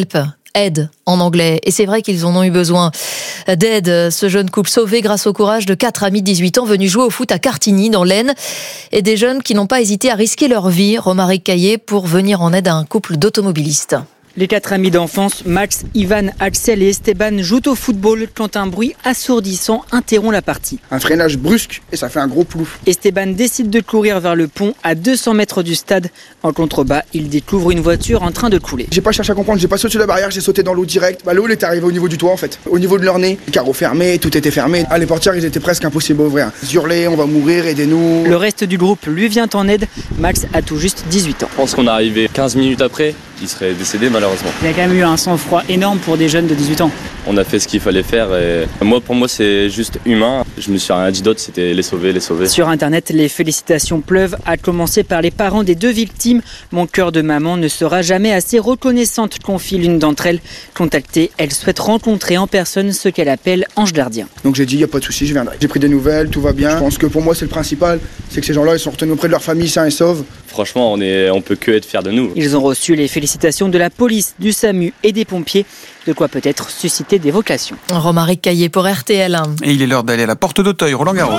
Aide en anglais. Et c'est vrai qu'ils en ont eu besoin d'aide. Ce jeune couple sauvé grâce au courage de 4 amis de 18 ans venus jouer au foot à Cartigny dans l'Aisne et des jeunes qui n'ont pas hésité à risquer leur vie, Romaric Caillé, pour venir en aide à un couple d'automobilistes. Les 4 amis d'enfance, Max, Ivan, Axel et Esteban, jouent au football quand un bruit assourdissant interrompt la partie. Un freinage brusque et ça fait un gros plouf. Esteban décide de courir vers le pont à 200 mètres du stade. En contrebas, il découvre une voiture en train de couler. J'ai pas cherché à comprendre, j'ai pas sauté la barrière, j'ai sauté dans l'eau direct. L'eau, elle était arrivée au niveau du toit en fait. Au niveau de leur nez, les carreaux fermés, tout était fermé. Les portières, ils étaient presque impossibles à ouvrir. Ils hurlaient, on va mourir, aidez-nous. Le reste du groupe lui vient en aide. Max a tout juste 18 ans. Je pense qu'on est arrivé 15 minutes après. Il serait décédé malheureusement. Il y a quand même eu un sang-froid énorme pour des jeunes de 18 ans. On a fait ce qu'il fallait faire et pour moi c'est juste humain. Je me suis rien dit d'autre, c'était les sauver. Sur internet, les félicitations pleuvent, à commencer par les parents des 2 victimes. Mon cœur de maman ne sera jamais assez reconnaissante, confie l'une d'entre elles. Contactée, elle souhaite rencontrer en personne ce qu'elle appelle ange gardien. Donc j'ai dit, il n'y a pas de souci, je viendrai. J'ai pris des nouvelles, tout va bien. Je pense que pour moi c'est le principal, c'est que ces gens-là ils sont retenus auprès de leur famille sains et saufs. Franchement, on peut que être fiers de nous. Ils ont reçu les félicitations de la police, du SAMU et des pompiers, de quoi peut-être susciter des vocations. Romaric Caillé pour RTL. Et il est l'heure d'aller à la porte d'Auteuil, Roland Garros.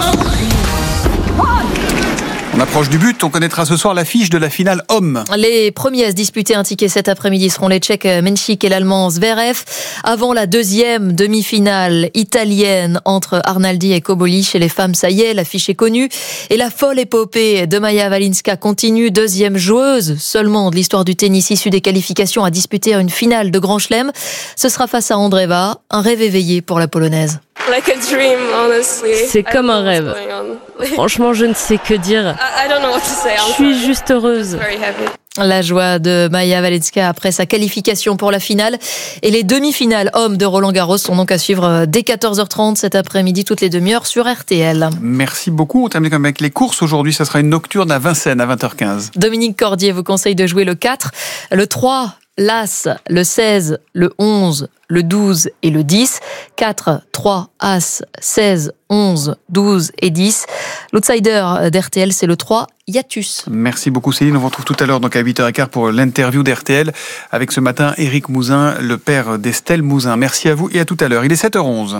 On approche du but, on connaîtra ce soir l'affiche de la finale homme. Les premiers à se disputer un ticket cet après-midi seront les Tchèques Menchik et l'Allemand Zverev. Avant la deuxième demi-finale italienne entre Arnaldi et Koboli chez les femmes, ça y est, l'affiche est connue. Et la folle épopée de Maja Walinska continue, 2e joueuse seulement de l'histoire du tennis issue des qualifications à disputer une finale de Grand Chelem. Ce sera face à Andreeva, un rêve éveillé pour la Polonaise. C'est comme un rêve. Franchement, je ne sais que dire. Je suis juste heureuse. La joie de Maya Walecka après sa qualification pour la finale. Et les demi-finales hommes de Roland-Garros sont donc à suivre dès 14h30 cet après-midi, toutes les demi-heures sur RTL. Merci beaucoup. On termine avec les courses. Aujourd'hui, ça sera une nocturne à Vincennes à 20h15. Dominique Cordier vous conseille de jouer le 4, le 3, l'As, le 16, le 11, le 12 et le 10. 4, 3, As, 16, 11, 12 et 10. L'outsider d'RTL, c'est le 3, Hiatus. Merci beaucoup Céline. On vous retrouve tout à l'heure donc à 8h15 pour l'interview d'RTL avec ce matin Éric Mouzin, le père d'Estelle Mouzin. Merci à vous et à tout à l'heure. Il est 7h11.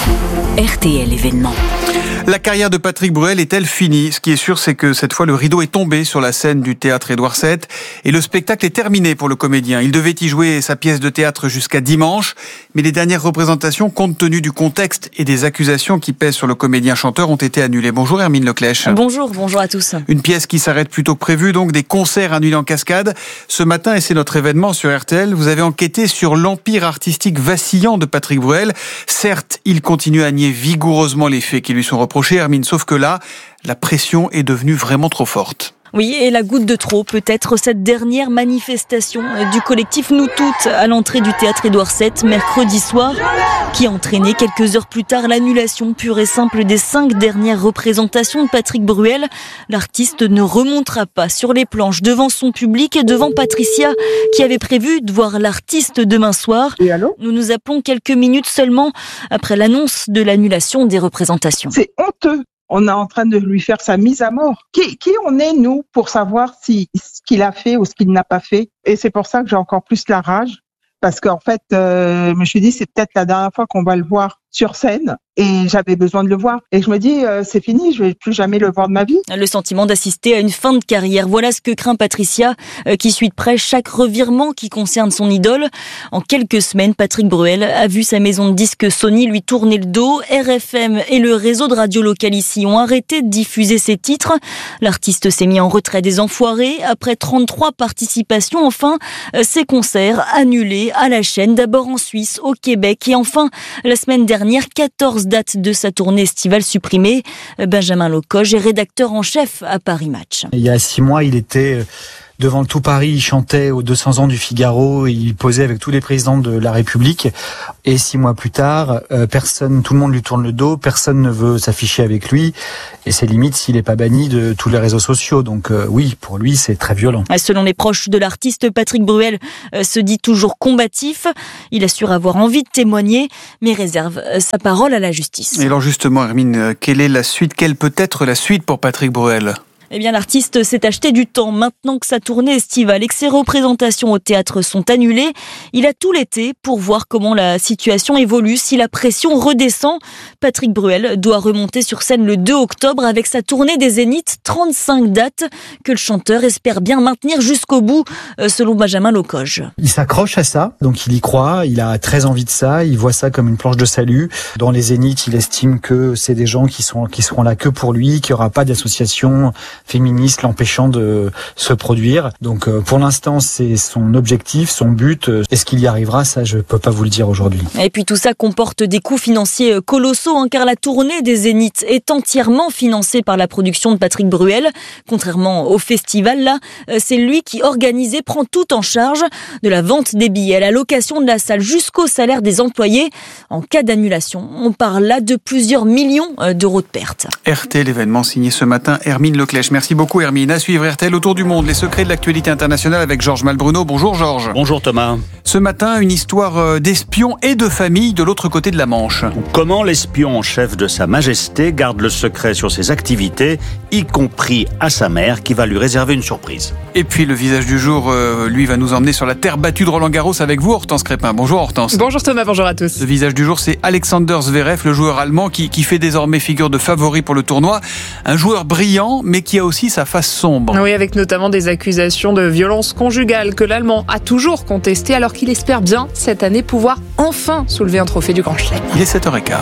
RTL événement. La carrière de Patrick Bruel est-elle finie ? Ce qui est sûr, c'est que cette fois, le rideau est tombé sur la scène du théâtre Édouard VII et le spectacle est terminé pour le comédien. Il devait y jouer sa pièce de théâtre jusqu'à dimanche, mais les dernières représentations, compte tenu du contexte et des accusations qui pèsent sur le comédien-chanteur, ont été annulées. Bonjour Hermine Leclèche. Bonjour à tous. Une pièce qui s'arrête plus tôt que prévu, donc des concerts annulés en cascade. Ce matin, et c'est notre événement sur RTL, vous avez enquêté sur l'empire artistique vacillant de Patrick Bruel. Certes, il continue à nier vigoureusement les faits qui lui sont reprochés, Hermine, sauf que là, la pression est devenue vraiment trop forte. Oui, et la goutte de trop, peut-être cette dernière manifestation du collectif Nous Toutes à l'entrée du théâtre Édouard VII mercredi soir, qui a entraîné quelques heures plus tard l'annulation pure et simple des 5 dernières représentations de Patrick Bruel. L'artiste ne remontera pas sur les planches devant son public et devant Patricia, qui avait prévu de voir l'artiste demain soir. Et allô ? Nous nous appelons quelques minutes seulement après l'annonce de l'annulation des représentations. C'est honteux. On est en train de lui faire sa mise à mort. Qui on est, nous, pour savoir ce qu'il a fait ou ce qu'il n'a pas fait ? Et c'est pour ça que j'ai encore plus la rage. Parce qu'en fait, je me suis dit, c'est peut-être la dernière fois qu'on va le voir sur scène. Et j'avais besoin de le voir. Et je me dis, c'est fini, je vais plus jamais le voir de ma vie. Le sentiment d'assister à une fin de carrière. Voilà ce que craint Patricia, qui suit de près chaque revirement qui concerne son idole. En quelques semaines, Patrick Bruel a vu sa maison de disques Sony lui tourner le dos. RFM et le réseau de radio local ici ont arrêté de diffuser ses titres. L'artiste s'est mis en retrait des Enfoirés. Après 33 participations, enfin, ses concerts annulés à la chaîne. D'abord en Suisse, au Québec. Et enfin, la semaine dernière, 14 dates de sa tournée estivale supprimée. Benjamin Locoge est rédacteur en chef à Paris Match. Il y a 6 mois, il était devant le tout Paris, il chantait aux 200 ans du Figaro, il posait avec tous les présidents de la République. Et 6 mois plus tard, tout le monde lui tourne le dos, personne ne veut s'afficher avec lui. Et c'est limite s'il n'est pas banni de tous les réseaux sociaux. Donc oui, pour lui, c'est très violent. Selon les proches de l'artiste, Patrick Bruel se dit toujours combatif. Il assure avoir envie de témoigner, mais réserve sa parole à la justice. Et alors justement, Hermine, quelle est la suite ? Quelle peut être la suite pour Patrick Bruel ? Eh bien, l'artiste s'est acheté du temps. Maintenant que sa tournée estivale et que ses représentations au théâtre sont annulées, il a tout l'été pour voir comment la situation évolue. Si la pression redescend, Patrick Bruel doit remonter sur scène le 2 octobre avec sa tournée des Zéniths. 35 dates que le chanteur espère bien maintenir jusqu'au bout, selon Benjamin Locoge. Il s'accroche à ça, donc il y croit, il a très envie de ça, il voit ça comme une planche de salut. Dans les Zéniths, il estime que c'est des gens qui seront là que pour lui, qu'il n'y aura pas d'association féministe l'empêchant de se produire. Donc pour l'instant, c'est son objectif, son but. Est-ce qu'il y arrivera ? Ça, je peux pas vous le dire aujourd'hui. Et puis tout ça comporte des coûts financiers colossaux, car la tournée des Zéniths est entièrement financée par la production de Patrick Bruel. Contrairement au festival, là, c'est lui qui organise et prend tout en charge, de la vente des billets à la location de la salle jusqu'au salaire des employés. En cas d'annulation, on parle là de plusieurs millions d'euros de pertes. RTL événement signé ce matin, Hermine Leclèche. Merci beaucoup Hermine. À suivre RTL Autour du Monde, les secrets de l'actualité internationale avec Georges Malbruno. Bonjour Georges. Bonjour Thomas. Ce matin, une histoire d'espion et de famille de l'autre côté de la Manche. Comment l'espion en chef de Sa Majesté garde le secret sur ses activités, y compris à sa mère qui va lui réserver une surprise. Et puis le visage du jour, lui, va nous emmener sur la terre battue de Roland-Garros avec vous, Hortense Crépin. Bonjour Hortense. Bonjour Thomas, bonjour à tous. Le visage du jour, c'est Alexander Zverev, le joueur allemand qui fait désormais figure de favori pour le tournoi. Un joueur brillant, mais qui a aussi sa face sombre. Oui, avec notamment des accusations de violence conjugale que l'Allemand a toujours contestées, alors qu'il espère bien cette année pouvoir enfin soulever un trophée du Grand Chelem. Il est 7h15.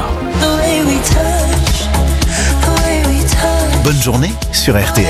Bonne journée sur RTL.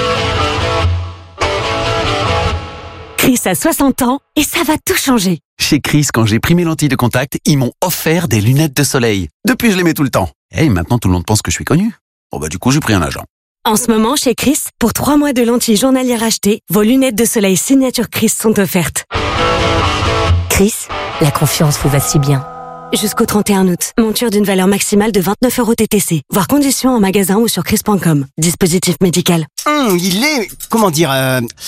Chris a 60 ans et ça va tout changer. Chez Chris, quand j'ai pris mes lentilles de contact, ils m'ont offert des lunettes de soleil. Depuis, je les mets tout le temps. Et maintenant, tout le monde pense que je suis connu. Du coup, j'ai pris un agent. En ce moment, chez Chris, pour 3 mois de lentilles journalières achetées, vos lunettes de soleil Signature Chris sont offertes. Chris, la confiance vous va si bien. Jusqu'au 31 août, monture d'une valeur maximale de 29 € TTC. Voir conditions en magasin ou sur chris.com. Dispositif médical. Il est... comment dire... Bon ?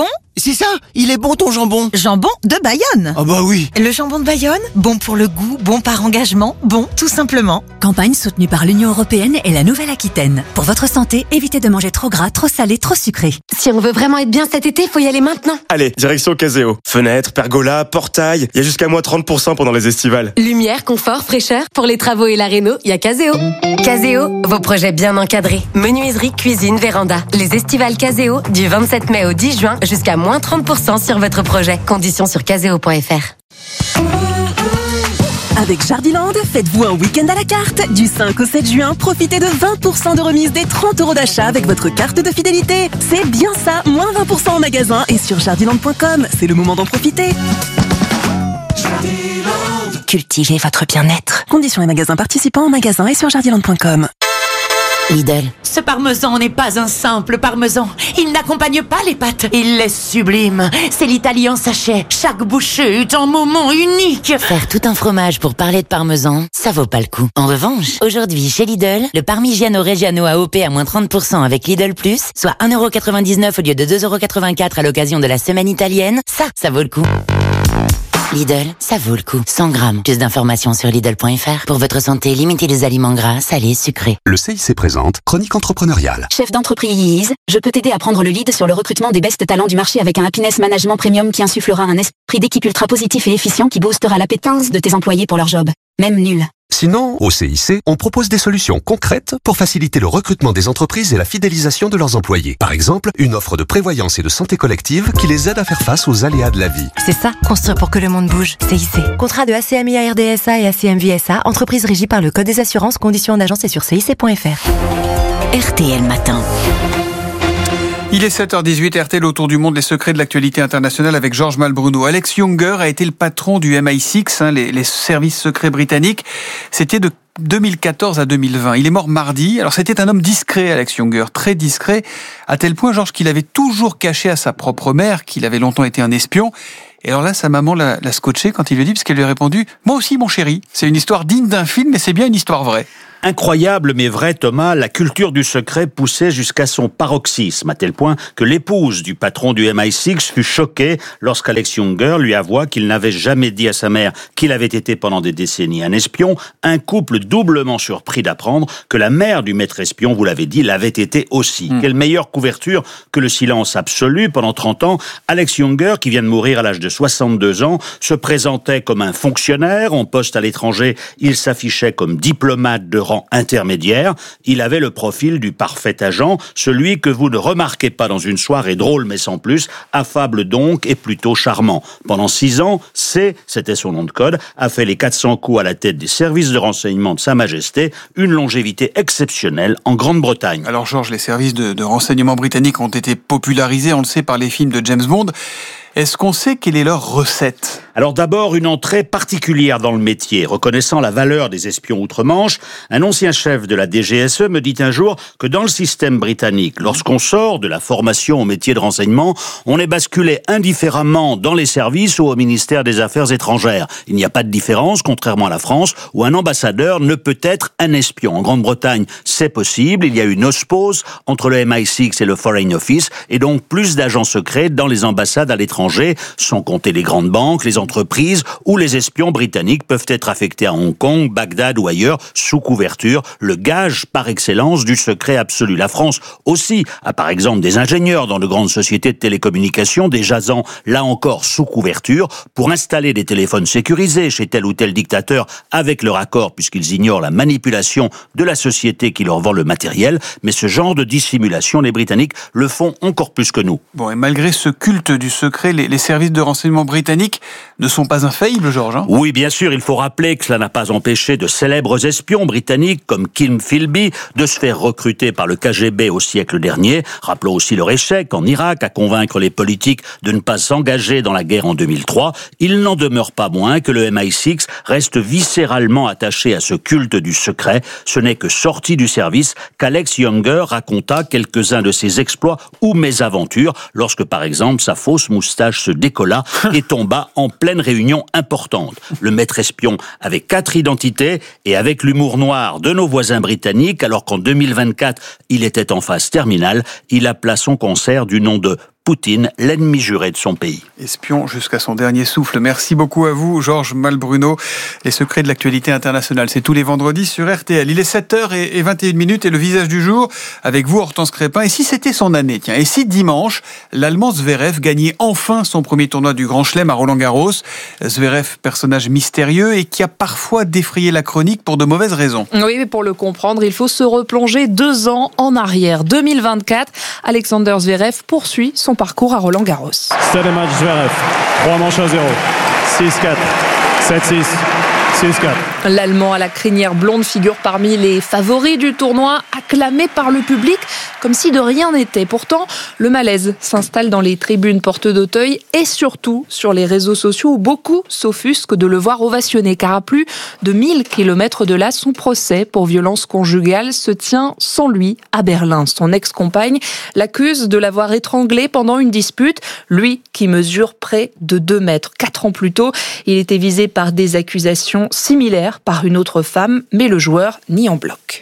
C'est ça, il est bon ton jambon. Jambon de Bayonne. Ah bah oui. Le jambon de Bayonne, bon pour le goût, bon par engagement, bon tout simplement. Campagne soutenue par l'Union Européenne et la Nouvelle-Aquitaine. Pour votre santé, évitez de manger trop gras, trop salé, trop sucré. Si on veut vraiment être bien cet été, faut y aller maintenant. Allez, direction Caseo. Fenêtres, pergola, portail, il y a jusqu'à moins 30% pendant les estivales. Lumière, confort, fraîcheur, pour les travaux et la réno, il y a Caseo. Caseo, vos projets bien encadrés. Menuiserie, cuisine, véranda. Les estivales Caseo, du 27 mai au 10 juin, jusqu'à moins 30% sur votre projet. Conditions sur caseo.fr. Avec Jardiland, faites-vous un week-end à la carte. Du 5 au 7 juin, profitez de 20% de remise des 30 € d'achat avec votre carte de fidélité. C'est bien ça, moins 20% en magasin et sur jardiland.com. C'est le moment d'en profiter. Cultivez votre bien-être. Conditions et magasins participants en magasin et sur jardiland.com. Lidl. Ce parmesan n'est pas un simple parmesan. Il n'accompagne pas les pâtes. Il est sublime. C'est l'Italie en sachet. Chaque bouchée est un moment unique. Faire tout un fromage pour parler de parmesan, ça vaut pas le coup. En revanche, aujourd'hui chez Lidl, le Parmigiano Reggiano AOP à moins 30% avec Lidl Plus, soit 1,99 € au lieu de 2,84 € à l'occasion de la semaine italienne, ça vaut le coup. Lidl, ça vaut le coup. 100 grammes. Plus d'informations sur Lidl.fr. Pour votre santé, limitez les aliments gras, salés, sucrés. Le CIC présente Chronique entrepreneuriale. Chef d'entreprise, je peux t'aider à prendre le lead sur le recrutement des best talents du marché avec un happiness management premium qui insufflera un esprit d'équipe ultra positif et efficient qui boostera l'appétence de tes employés pour leur job. Même nul. Sinon, au CIC, on propose des solutions concrètes pour faciliter le recrutement des entreprises et la fidélisation de leurs employés. Par exemple, une offre de prévoyance et de santé collective qui les aide à faire face aux aléas de la vie. C'est ça, construire pour que le monde bouge. CIC. Contrat de ACMI RDSA et ACMVSA, entreprise régie par le Code des assurances, conditions en agence et sur CIC.fr. RTL Matin. Il est 7h18, RTL autour du monde, les secrets de l'actualité internationale avec Georges Malbruno. Alex Younger a été le patron du MI6, les services secrets britanniques. C'était de 2014 à 2020. Il est mort mardi. Alors c'était un homme discret, Alex Younger, très discret, à tel point, Georges, qu'il avait toujours caché à sa propre mère qu'il avait longtemps été un espion. Et alors là, sa maman l'a scotché quand il lui a dit, parce qu'elle lui a répondu « Moi aussi, mon chéri, c'est une histoire digne d'un film, mais c'est bien une histoire vraie. » Incroyable mais vrai, Thomas, la culture du secret poussait jusqu'à son paroxysme, à tel point que l'épouse du patron du MI6 fut choquée lorsqu'Alex Younger lui avoua qu'il n'avait jamais dit à sa mère qu'il avait été pendant des décennies un espion, un couple doublement surpris d'apprendre que la mère du maître espion, vous l'avez dit, l'avait été aussi. Quelle meilleure couverture que le silence absolu. Pendant 30 ans, Alex Younger, qui vient de mourir à l'âge de 62 ans, se présentait comme un fonctionnaire en poste à l'étranger. Il s'affichait comme diplomate de rang intermédiaire. Il avait le profil du parfait agent, celui que vous ne remarquez pas dans une soirée drôle mais sans plus, affable donc et plutôt charmant. Pendant 6 ans, c'était son nom de code, a fait les 400 coups à la tête des services de renseignement de Sa Majesté, une longévité exceptionnelle en Grande-Bretagne. Alors Georges, les services de renseignement britanniques ont été popularisés, on le sait, par les films de James Bond. Est-ce qu'on sait quelle est leur recette ? Alors d'abord, une entrée particulière dans le métier. Reconnaissant la valeur des espions outre-Manche, un ancien chef de la DGSE me dit un jour que dans le système britannique, lorsqu'on sort de la formation au métier de renseignement, on est basculé indifféremment dans les services ou au ministère des Affaires étrangères. Il n'y a pas de différence, contrairement à la France, où un ambassadeur ne peut être un espion. En Grande-Bretagne, c'est possible. Il y a une osmose entre le MI6 et le Foreign Office, et donc plus d'agents secrets dans les ambassades à l'étranger, sans compter les grandes banques, les entreprises, où les espions britanniques peuvent être affectés à Hong Kong, Bagdad ou ailleurs, sous couverture, le gage par excellence du secret absolu. La France aussi a par exemple des ingénieurs dans de grandes sociétés de télécommunications, des jasants, là encore sous couverture, pour installer des téléphones sécurisés chez tel ou tel dictateur avec leur accord, puisqu'ils ignorent la manipulation de la société qui leur vend le matériel. Mais ce genre de dissimulation, les Britanniques le font encore plus que nous. Bon, et malgré ce culte du secret, les services de renseignement britanniques ne sont pas infaillibles, Georges. Oui, bien sûr, il faut rappeler que cela n'a pas empêché de célèbres espions britanniques comme Kim Philby de se faire recruter par le KGB au siècle dernier. Rappelons aussi leur échec en Irak à convaincre les politiques de ne pas s'engager dans la guerre en 2003. Il n'en demeure pas moins que le MI6 reste viscéralement attaché à ce culte du secret. Ce n'est que sorti du service qu'Alex Younger raconta quelques-uns de ses exploits ou mésaventures lorsque, par exemple, sa fausse moustache se décolla et tomba en pleine réunion importante. Le maître espion avait 4 identités et avec l'humour noir de nos voisins britanniques, alors qu'en 2024, il était en phase terminale, il appela son concert du nom de Poutine, l'ennemi juré de son pays. Espion jusqu'à son dernier souffle. Merci beaucoup à vous, Georges Malbruno. Les secrets de l'actualité internationale, c'est tous les vendredis sur RTL. Il est 7h21 et le visage du jour avec vous, Hortense Crépin. Et si c'était son année, tiens, et si dimanche, l'Allemand Zverev gagnait enfin son premier tournoi du Grand Chelem à Roland-Garros. Zverev, personnage mystérieux et qui a parfois défrayé la chronique pour de mauvaises raisons. Oui, mais pour le comprendre, il faut se replonger 2 ans en arrière. 2024, Alexander Zverev poursuit son parcours à Roland-Garros. C'était match Zverev, 3 manches à 0, 6-4, 7-6. 6-4. L'Allemand à la crinière blonde figure parmi les favoris du tournoi, acclamé par le public comme si de rien n'était. Pourtant, le malaise s'installe dans les tribunes porte d'Auteuil et surtout sur les réseaux sociaux où beaucoup s'offusquent de le voir ovationner, car à plus de 1000 km de là, son procès pour violence conjugale se tient sans lui à Berlin. Son ex-compagne l'accuse de l'avoir étranglé pendant une dispute, lui qui mesure près de 2 mètres. 4 ans plus tôt, il était visé par des accusations similaire par une autre femme, mais le joueur nie en bloc.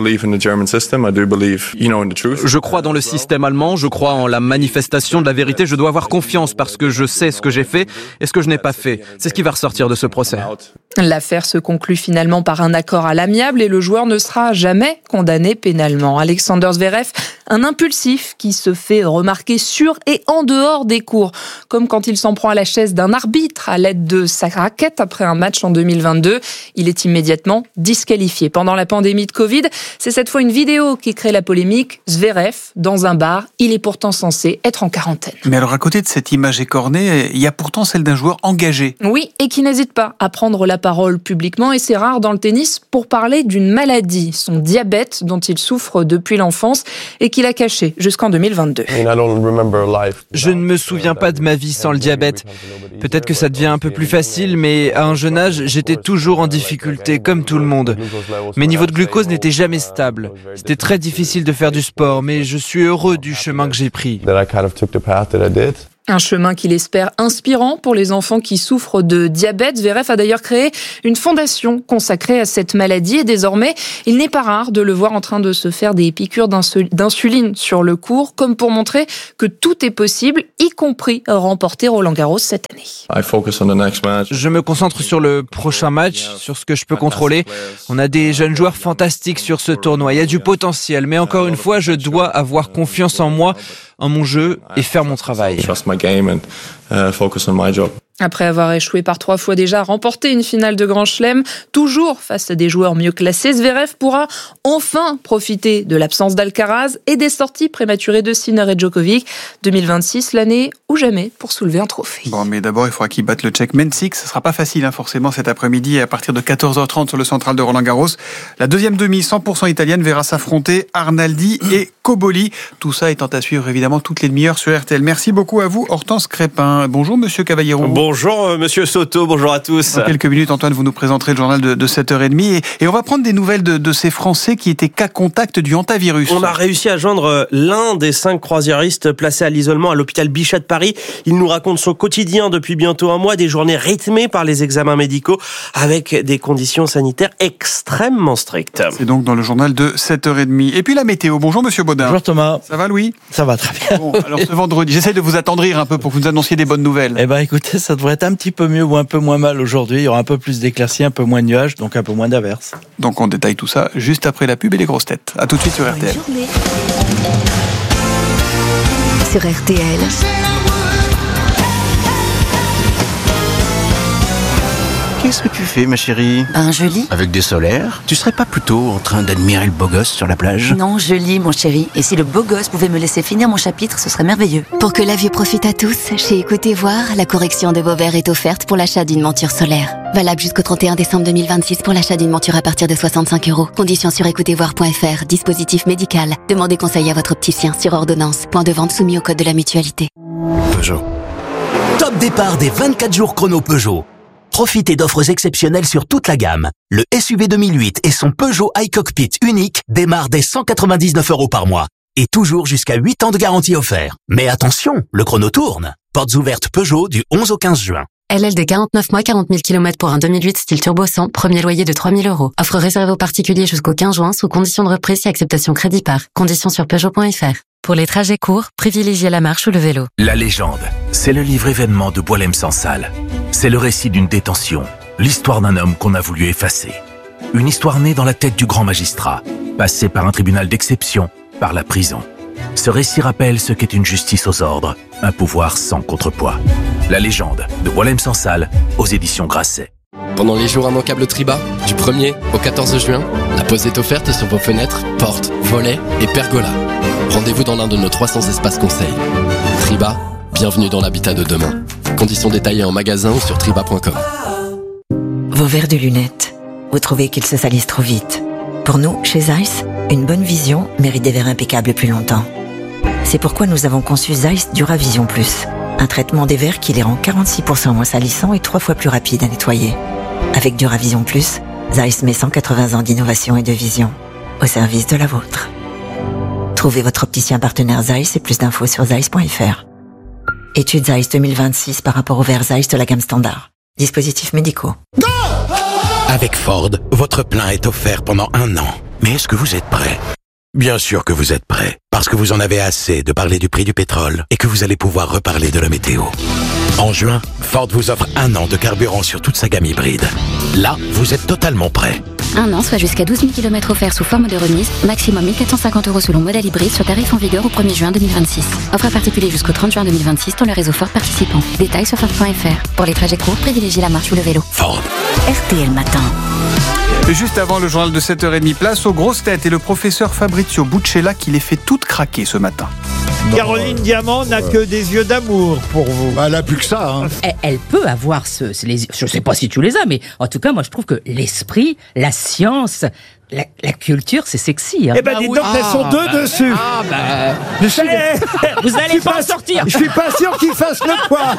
Je crois dans le système allemand, je crois en la manifestation de la vérité, je dois avoir confiance parce que je sais ce que j'ai fait et ce que je n'ai pas fait. C'est ce qui va ressortir de ce procès. L'affaire se conclut finalement par un accord à l'amiable et le joueur ne sera jamais condamné pénalement. Alexander Zverev, un impulsif qui se fait remarquer sur et en dehors des cours, comme quand il s'en prend à la chaise d'un arbitre à l'aide de sa raquette après un match en 2022. Il est immédiatement disqualifié. Pendant la pandémie de Covid, c'est cette fois une vidéo qui crée la polémique. Zverev, dans un bar, il est pourtant censé être en quarantaine. Mais alors à côté de cette image écornée, il y a pourtant celle d'un joueur engagé. Oui, et qui n'hésite pas à prendre la parole publiquement, et c'est rare dans le tennis, pour parler d'une maladie, son diabète dont il souffre depuis l'enfance et qu'il a caché jusqu'en 2022. Je ne me souviens pas de ma vie sans le diabète. Peut-être que ça devient un peu plus facile, mais à un jeune âge, j'étais toujours en difficulté, comme tout le monde. Mes niveaux de glucose n'étaient jamais stables. C'était très difficile de faire du sport, mais je suis heureux du chemin que j'ai pris. Un chemin qu'il espère inspirant pour les enfants qui souffrent de diabète. Zverev a d'ailleurs créé une fondation consacrée à cette maladie et désormais, il n'est pas rare de le voir en train de se faire des piqûres d'insuline sur le court, comme pour montrer que tout est possible, y compris remporter Roland-Garros cette année. Je me concentre sur le prochain match, sur ce que je peux contrôler. On a des jeunes joueurs fantastiques sur ce tournoi. Il y a du potentiel, mais encore une fois, je dois avoir confiance en moi, en mon jeu et faire mon travail. Après avoir échoué par 3 fois déjà, remporter une finale de Grand Chelem, toujours face à des joueurs mieux classés, Zverev pourra enfin profiter de l'absence d'Alcaraz et des sorties prématurées de Sinner et Djokovic. 2026, l'année ou jamais pour soulever un trophée. Bon, mais d'abord, il faudra qu'il batte le Tchèque Mensik. Ce sera pas facile, forcément, cet après-midi à partir de 14h30 sur le central de Roland-Garros. La deuxième demi 100% italienne verra s'affronter Arnaldi et Cobolli. Tout ça étant à suivre, évidemment, toutes les demi-heures sur RTL. Merci beaucoup à vous, Hortense Crépin. Bonjour, monsieur Cavallero. Bonjour, monsieur Soto. Bonjour à tous. Dans quelques minutes, Antoine, vous nous présenterez le journal de 7h30. Et on va prendre des nouvelles de ces Français qui étaient cas contact du hantavirus. On a réussi à joindre l'un des 5 croisiéristes placés à l'isolement à l'hôpital Bichat de Paris. Il nous raconte son quotidien depuis bientôt un mois, des journées rythmées par les examens médicaux avec des conditions sanitaires extrêmement strictes. C'est donc dans le journal de 7h30. Et puis la météo. Bonjour, monsieur Baudin. Bonjour Thomas. Ça va, Louis? Ça va très bien. Bon, alors ce vendredi, j'essaie de vous attendrir un peu pour que vous nous annonciez des bonnes nouvelles. Eh ben, écoutez, ça devrait être un petit peu mieux ou un peu moins mal aujourd'hui. Il y aura un peu plus d'éclaircies, un peu moins de nuages, donc un peu moins d'averses. Donc on détaille tout ça juste après la pub et les grosses têtes. À tout de suite sur RTL. Sur RTL. Qu'est-ce que tu fais, ma chérie? Je lis. Avec des solaires? Tu serais pas plutôt en train d'admirer le beau gosse sur la plage? Non, je lis, mon chéri. Et si le beau gosse pouvait me laisser finir mon chapitre, ce serait merveilleux. Pour que la vue profite à tous, chez Écoutez Voir, la correction de vos verres est offerte pour l'achat d'une monture solaire. Valable jusqu'au 31 décembre 2026 pour l'achat d'une monture à partir de 65 €. Conditions sur écoutezvoir.fr. Dispositif médical. Demandez conseil à votre opticien sur ordonnance. Point de vente soumis au code de la mutualité. Peugeot. Top départ des 24 jours chrono Peugeot. Profitez d'offres exceptionnelles sur toute la gamme. Le SUV 2008 et son Peugeot iCockpit unique démarrent dès 199 € par mois. Et toujours jusqu'à 8 ans de garantie offert. Mais attention, le chrono tourne. Portes ouvertes Peugeot du 11 au 15 juin. LL de 49 mois, 40 000 km pour un 2008 style turbo 100, premier loyer de 3 000 €. Offre réservée aux particuliers jusqu'au 15 juin sous condition de reprise et acceptation crédit par. Conditions sur Peugeot.fr. Pour les trajets courts, privilégiez la marche ou le vélo. La légende, c'est le livre événement de Boualem-Sansal. C'est le récit d'une détention, l'histoire d'un homme qu'on a voulu effacer. Une histoire née dans la tête du grand magistrat, passée par un tribunal d'exception, par la prison. Ce récit rappelle ce qu'est une justice aux ordres, un pouvoir sans contrepoids. La légende de Boualem-Sansal aux éditions Grasset. Pendant les jours immanquables Triba, du 1er au 14 juin, la pause est offerte sur vos fenêtres, portes, volets et pergolas. Rendez-vous dans l'un de nos 300 espaces conseils. Triba, bienvenue dans l'habitat de demain. Conditions détaillées en magasin ou sur triba.com. Vos verres de lunettes, vous trouvez qu'ils se salissent trop vite. Pour nous, chez Zeiss, une bonne vision mérite des verres impeccables plus longtemps. C'est pourquoi nous avons conçu Zeiss Duravision Plus, un traitement des verres qui les rend 46% moins salissants et 3 fois plus rapides à nettoyer. Avec Duravision Plus, Zeiss met 180 ans d'innovation et de vision au service de la vôtre. Trouvez votre opticien partenaire Zeiss et plus d'infos sur zeiss.fr. Étude Zeiss 2026 par rapport aux verres Zeiss de la gamme standard. Dispositifs médicaux. Avec Ford, votre plein est offert pendant 1 an. Mais est-ce que vous êtes prêt? Bien sûr que vous êtes prêt, parce que vous en avez assez de parler du prix du pétrole et que vous allez pouvoir reparler de la météo. En juin, Ford vous offre 1 an de carburant sur toute sa gamme hybride. Là, vous êtes totalement prêt. 1 an, soit jusqu'à 12 000 km offerts sous forme de remise, maximum 1 450 € selon modèle hybride sur tarif en vigueur au 1er juin 2026. Offre à particulier jusqu'au 30 juin 2026 dans le réseau Ford participant. Détails sur Ford.fr. Pour les trajets courts, privilégiez la marche ou le vélo. Ford. RTL Matin. Juste avant le journal de 7h30, place aux grosses têtes et le professeur Fabrizio Buccella qui les fait toutes craquer ce matin. Caroline Diamant n'a que des yeux d'amour pour vous. Elle n'a plus que ça. Hein. Elle peut avoir je ne sais pas si tu les as, mais en tout cas, moi je trouve que l'esprit, la science, la culture, c'est sexy. Hein. Eh ben, dites donc, elles sont deux dessus. Vous allez pas en sortir. Je suis pas sûr qu'ils fassent le poids.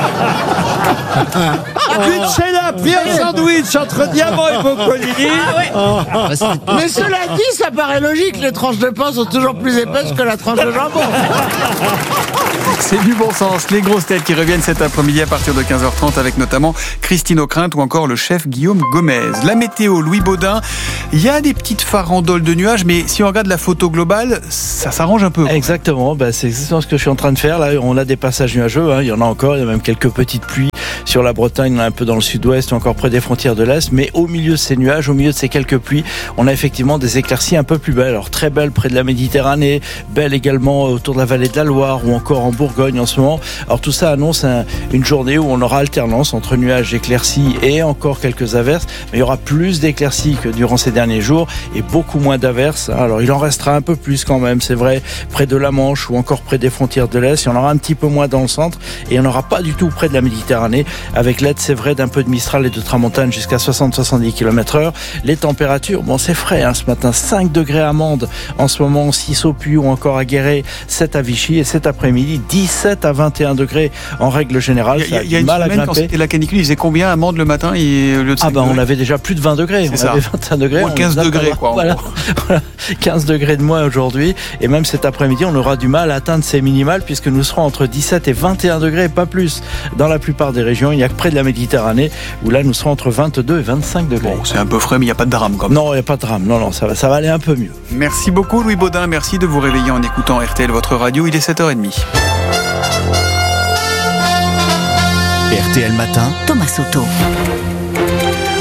Buccella, pris un sandwich entre Diamant et Boccolini. Mais cela dit, ça paraît logique. Les tranches de pain sont toujours plus épaisses que la tranche de jambon. C'est du bon sens. Les grosses têtes qui reviennent cet après-midi à partir de 15h30 avec notamment Christine O'Krent ou encore le chef Guillaume Gomez. La météo, Louis Baudin. Il y a des petites farandoles de nuages, mais si on regarde la photo globale, ça s'arrange un peu. Exactement, c'est exactement ce que je suis en train de faire. Là, on a des passages nuageux, il y en a encore, il y a même quelques petites pluies sur la Bretagne, un peu dans le sud-ouest, encore près des frontières de l'Est, mais au milieu de ces nuages, au milieu de ces quelques pluies, on a effectivement des éclaircies un peu plus belles. Alors très belles près de la Méditerranée, belles également autour de la vallée de la Loire ou encore en Bourgogne en ce moment. Alors tout ça annonce une journée où on aura alternance entre nuages éclaircis et encore quelques averses, mais il y aura plus d'éclaircies que durant ces derniers jours et beaucoup moins d'averses. Alors il en restera un peu plus quand même, c'est vrai, près de la Manche ou encore près des frontières de l'Est. Il y en aura un petit peu moins dans le centre et il n'y en aura pas du tout près de la Méditerranée, avec l'aide, c'est vrai, d'un peu de Mistral et de Tramontane jusqu'à 60-70 km/h. Les températures, c'est frais ce matin, 5 degrés à Mende en ce moment, 6 au Puy ou encore à Guéret, 7 à Vichy et cet après-midi 17 à 21 degrés en règle générale. Il y a une semaine, quand c'était la canicule, il faisait combien à Mende le matin on avait déjà plus de 20 degrés. On avait 21 degrés. 15 degrés, quoi. Voilà. 15 degrés de moins aujourd'hui. Et même cet après-midi, on aura du mal à atteindre ces minimales puisque nous serons entre 17 et 21 degrés, pas plus. Dans la plupart des régions, il n'y a que près de la Méditerranée où là, nous serons entre 22 et 25 degrés. Bon, c'est un peu frais, mais il n'y a pas de drame quand même. Non, il n'y a pas de drame. Non, ça va aller un peu mieux. Merci beaucoup, Louis Baudin. Merci de vous réveiller en écoutant RTL, votre radio. Il est 7h30. RTL Matin, Thomas Soto.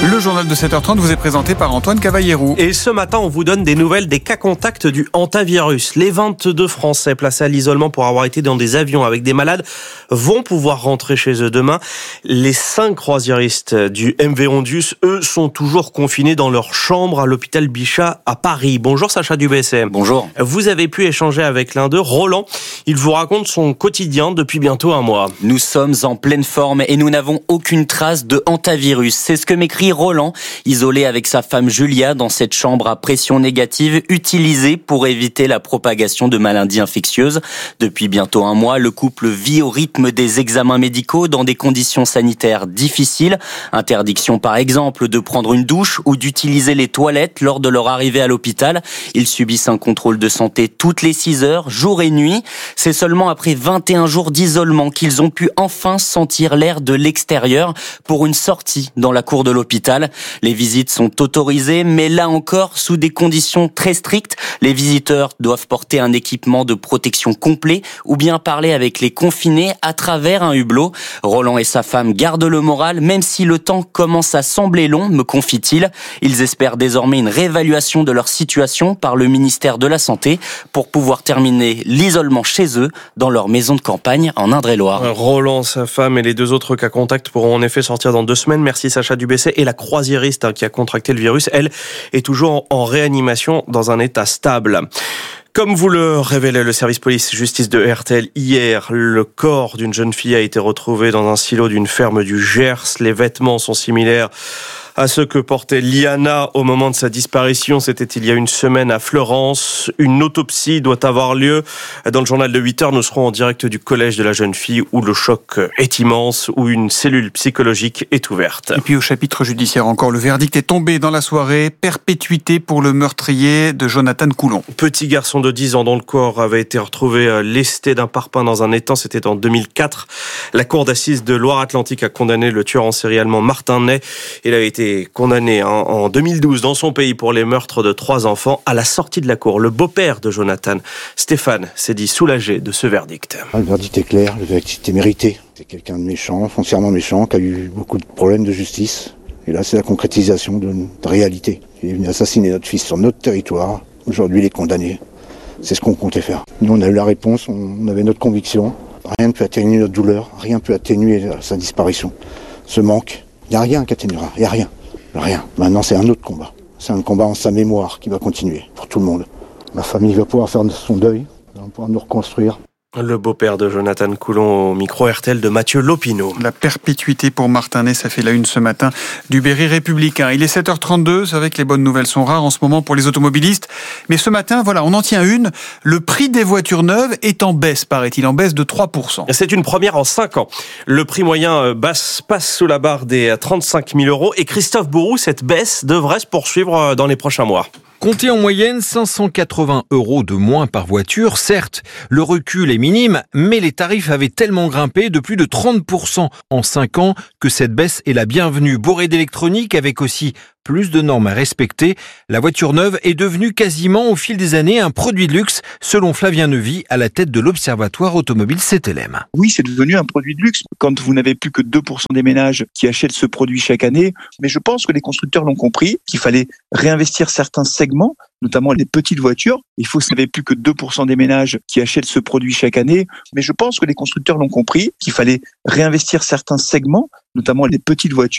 Le journal de 7h30 vous est présenté par Antoine Cavallero. Et ce matin, on vous donne des nouvelles des cas contacts du hantavirus. Les 22 Français placés à l'isolement pour avoir été dans des avions avec des malades vont pouvoir rentrer chez eux demain. Les 5 croisiéristes du MV Ondius, eux, sont toujours confinés dans leur chambre à l'hôpital Bichat à Paris. Bonjour Sacha Dubessem. Bonjour. Vous avez pu échanger avec l'un d'eux, Roland. Il vous raconte son quotidien depuis bientôt un mois. Nous sommes en pleine forme et nous n'avons aucune trace de hantavirus. C'est ce que m'écrit Roland, isolé avec sa femme Julia dans cette chambre à pression négative utilisée pour éviter la propagation de maladies infectieuses. Depuis bientôt un mois, le couple vit au rythme des examens médicaux dans des conditions sanitaires difficiles. Interdiction par exemple de prendre une douche ou d'utiliser les toilettes lors de leur arrivée à l'hôpital. Ils subissent un contrôle de santé toutes les 6 heures, jour et nuit. C'est seulement après 21 jours d'isolement qu'ils ont pu enfin sentir l'air de l'extérieur pour une sortie dans la cour de l'hôpital. Les visites sont autorisées, mais là encore, sous des conditions très strictes. Les visiteurs doivent porter un équipement de protection complet ou bien parler avec les confinés à travers un hublot. Roland et sa femme gardent le moral, même si le temps commence à sembler long, me confie-t-il. Ils espèrent désormais une réévaluation de leur situation par le ministère de la Santé pour pouvoir terminer l'isolement chez eux, dans leur maison de campagne en Indre-et-Loire. Roland, sa femme et les 2 autres cas contacts pourront en effet sortir dans 2 semaines. Merci Sacha Dubessem. Et la croisiériste qui a contracté le virus, elle, est toujours en réanimation dans un état stable. Comme vous le révélait le service police-justice de RTL hier, le corps d'une jeune fille a été retrouvé dans un silo d'une ferme du Gers. Les vêtements sont similaires à ceux que portait Liana au moment de sa disparition. C'était il y a une semaine à Fleurance. Une autopsie doit avoir lieu. Dans le journal de 8h, nous serons en direct du collège de la jeune fille où le choc est immense, où une cellule psychologique est ouverte. Et puis au chapitre judiciaire encore, le verdict est tombé dans la soirée. Perpétuité pour le meurtrier de Jonathan Coulon. Petit garçon de 10 ans dont le corps avait été retrouvé lesté d'un parpaing dans un étang. C'était en 2004. La cour d'assises de Loire-Atlantique a condamné le tueur en série allemand Martin Ney. Il a été condamné en 2012 dans son pays pour les meurtres de 3 enfants. À la sortie de la cour, le beau-père de Jonathan, Stéphane, s'est dit soulagé de ce verdict. Le verdict est clair, le verdict est mérité. C'est quelqu'un de méchant, foncièrement méchant, qui a eu beaucoup de problèmes de justice. Et là, c'est la concrétisation de réalité. Il est venu assassiner notre fils sur notre territoire. Aujourd'hui, il est condamné. C'est ce qu'on comptait faire. Nous, on a eu la réponse, on avait notre conviction. Rien ne peut atténuer notre douleur, rien ne peut atténuer sa disparition. Ce manque, il n'y a rien qui atténuera, il n'y a rien. Rien. Maintenant, c'est un autre combat. C'est un combat en sa mémoire qui va continuer pour tout le monde. Ma famille va pouvoir faire son deuil, va pouvoir nous reconstruire. Le beau-père de Jonathan Coulon au micro RTL de Mathieu Lopineau. La perpétuité pour Martin Ney, ça fait la une ce matin du Berry républicain. Il est 7h32, c'est vrai que les bonnes nouvelles sont rares en ce moment pour les automobilistes. Mais ce matin, voilà, on en tient une. Le prix des voitures neuves est en baisse, paraît-il, en baisse de 3%. C'est une première en 5 ans. Le prix moyen passe sous la barre des 35 000 €. Et Christophe Bourou, cette baisse devrait se poursuivre dans les prochains mois. Comptez en moyenne 580 € de moins par voiture. Certes, le recul est minime, mais les tarifs avaient tellement grimpé de plus de 30% en 5 ans que cette baisse est la bienvenue. Bourrée d'électronique avec aussi plus de normes à respecter, la voiture neuve est devenue quasiment au fil des années un produit de luxe, selon Flavien Neuvy, à la tête de l'Observatoire automobile CTLM. Oui, c'est devenu un produit de luxe quand vous n'avez plus que 2% des ménages qui achètent ce produit chaque année. Mais je pense que les constructeurs l'ont compris, qu'il fallait réinvestir certains segments, notamment les petites voitures. Il faut qu'il n'y avait plus que 2% des ménages qui achètent ce produit chaque année. Mais je pense que les constructeurs l'ont compris, qu'il fallait réinvestir certains segments, notamment les petites voitures.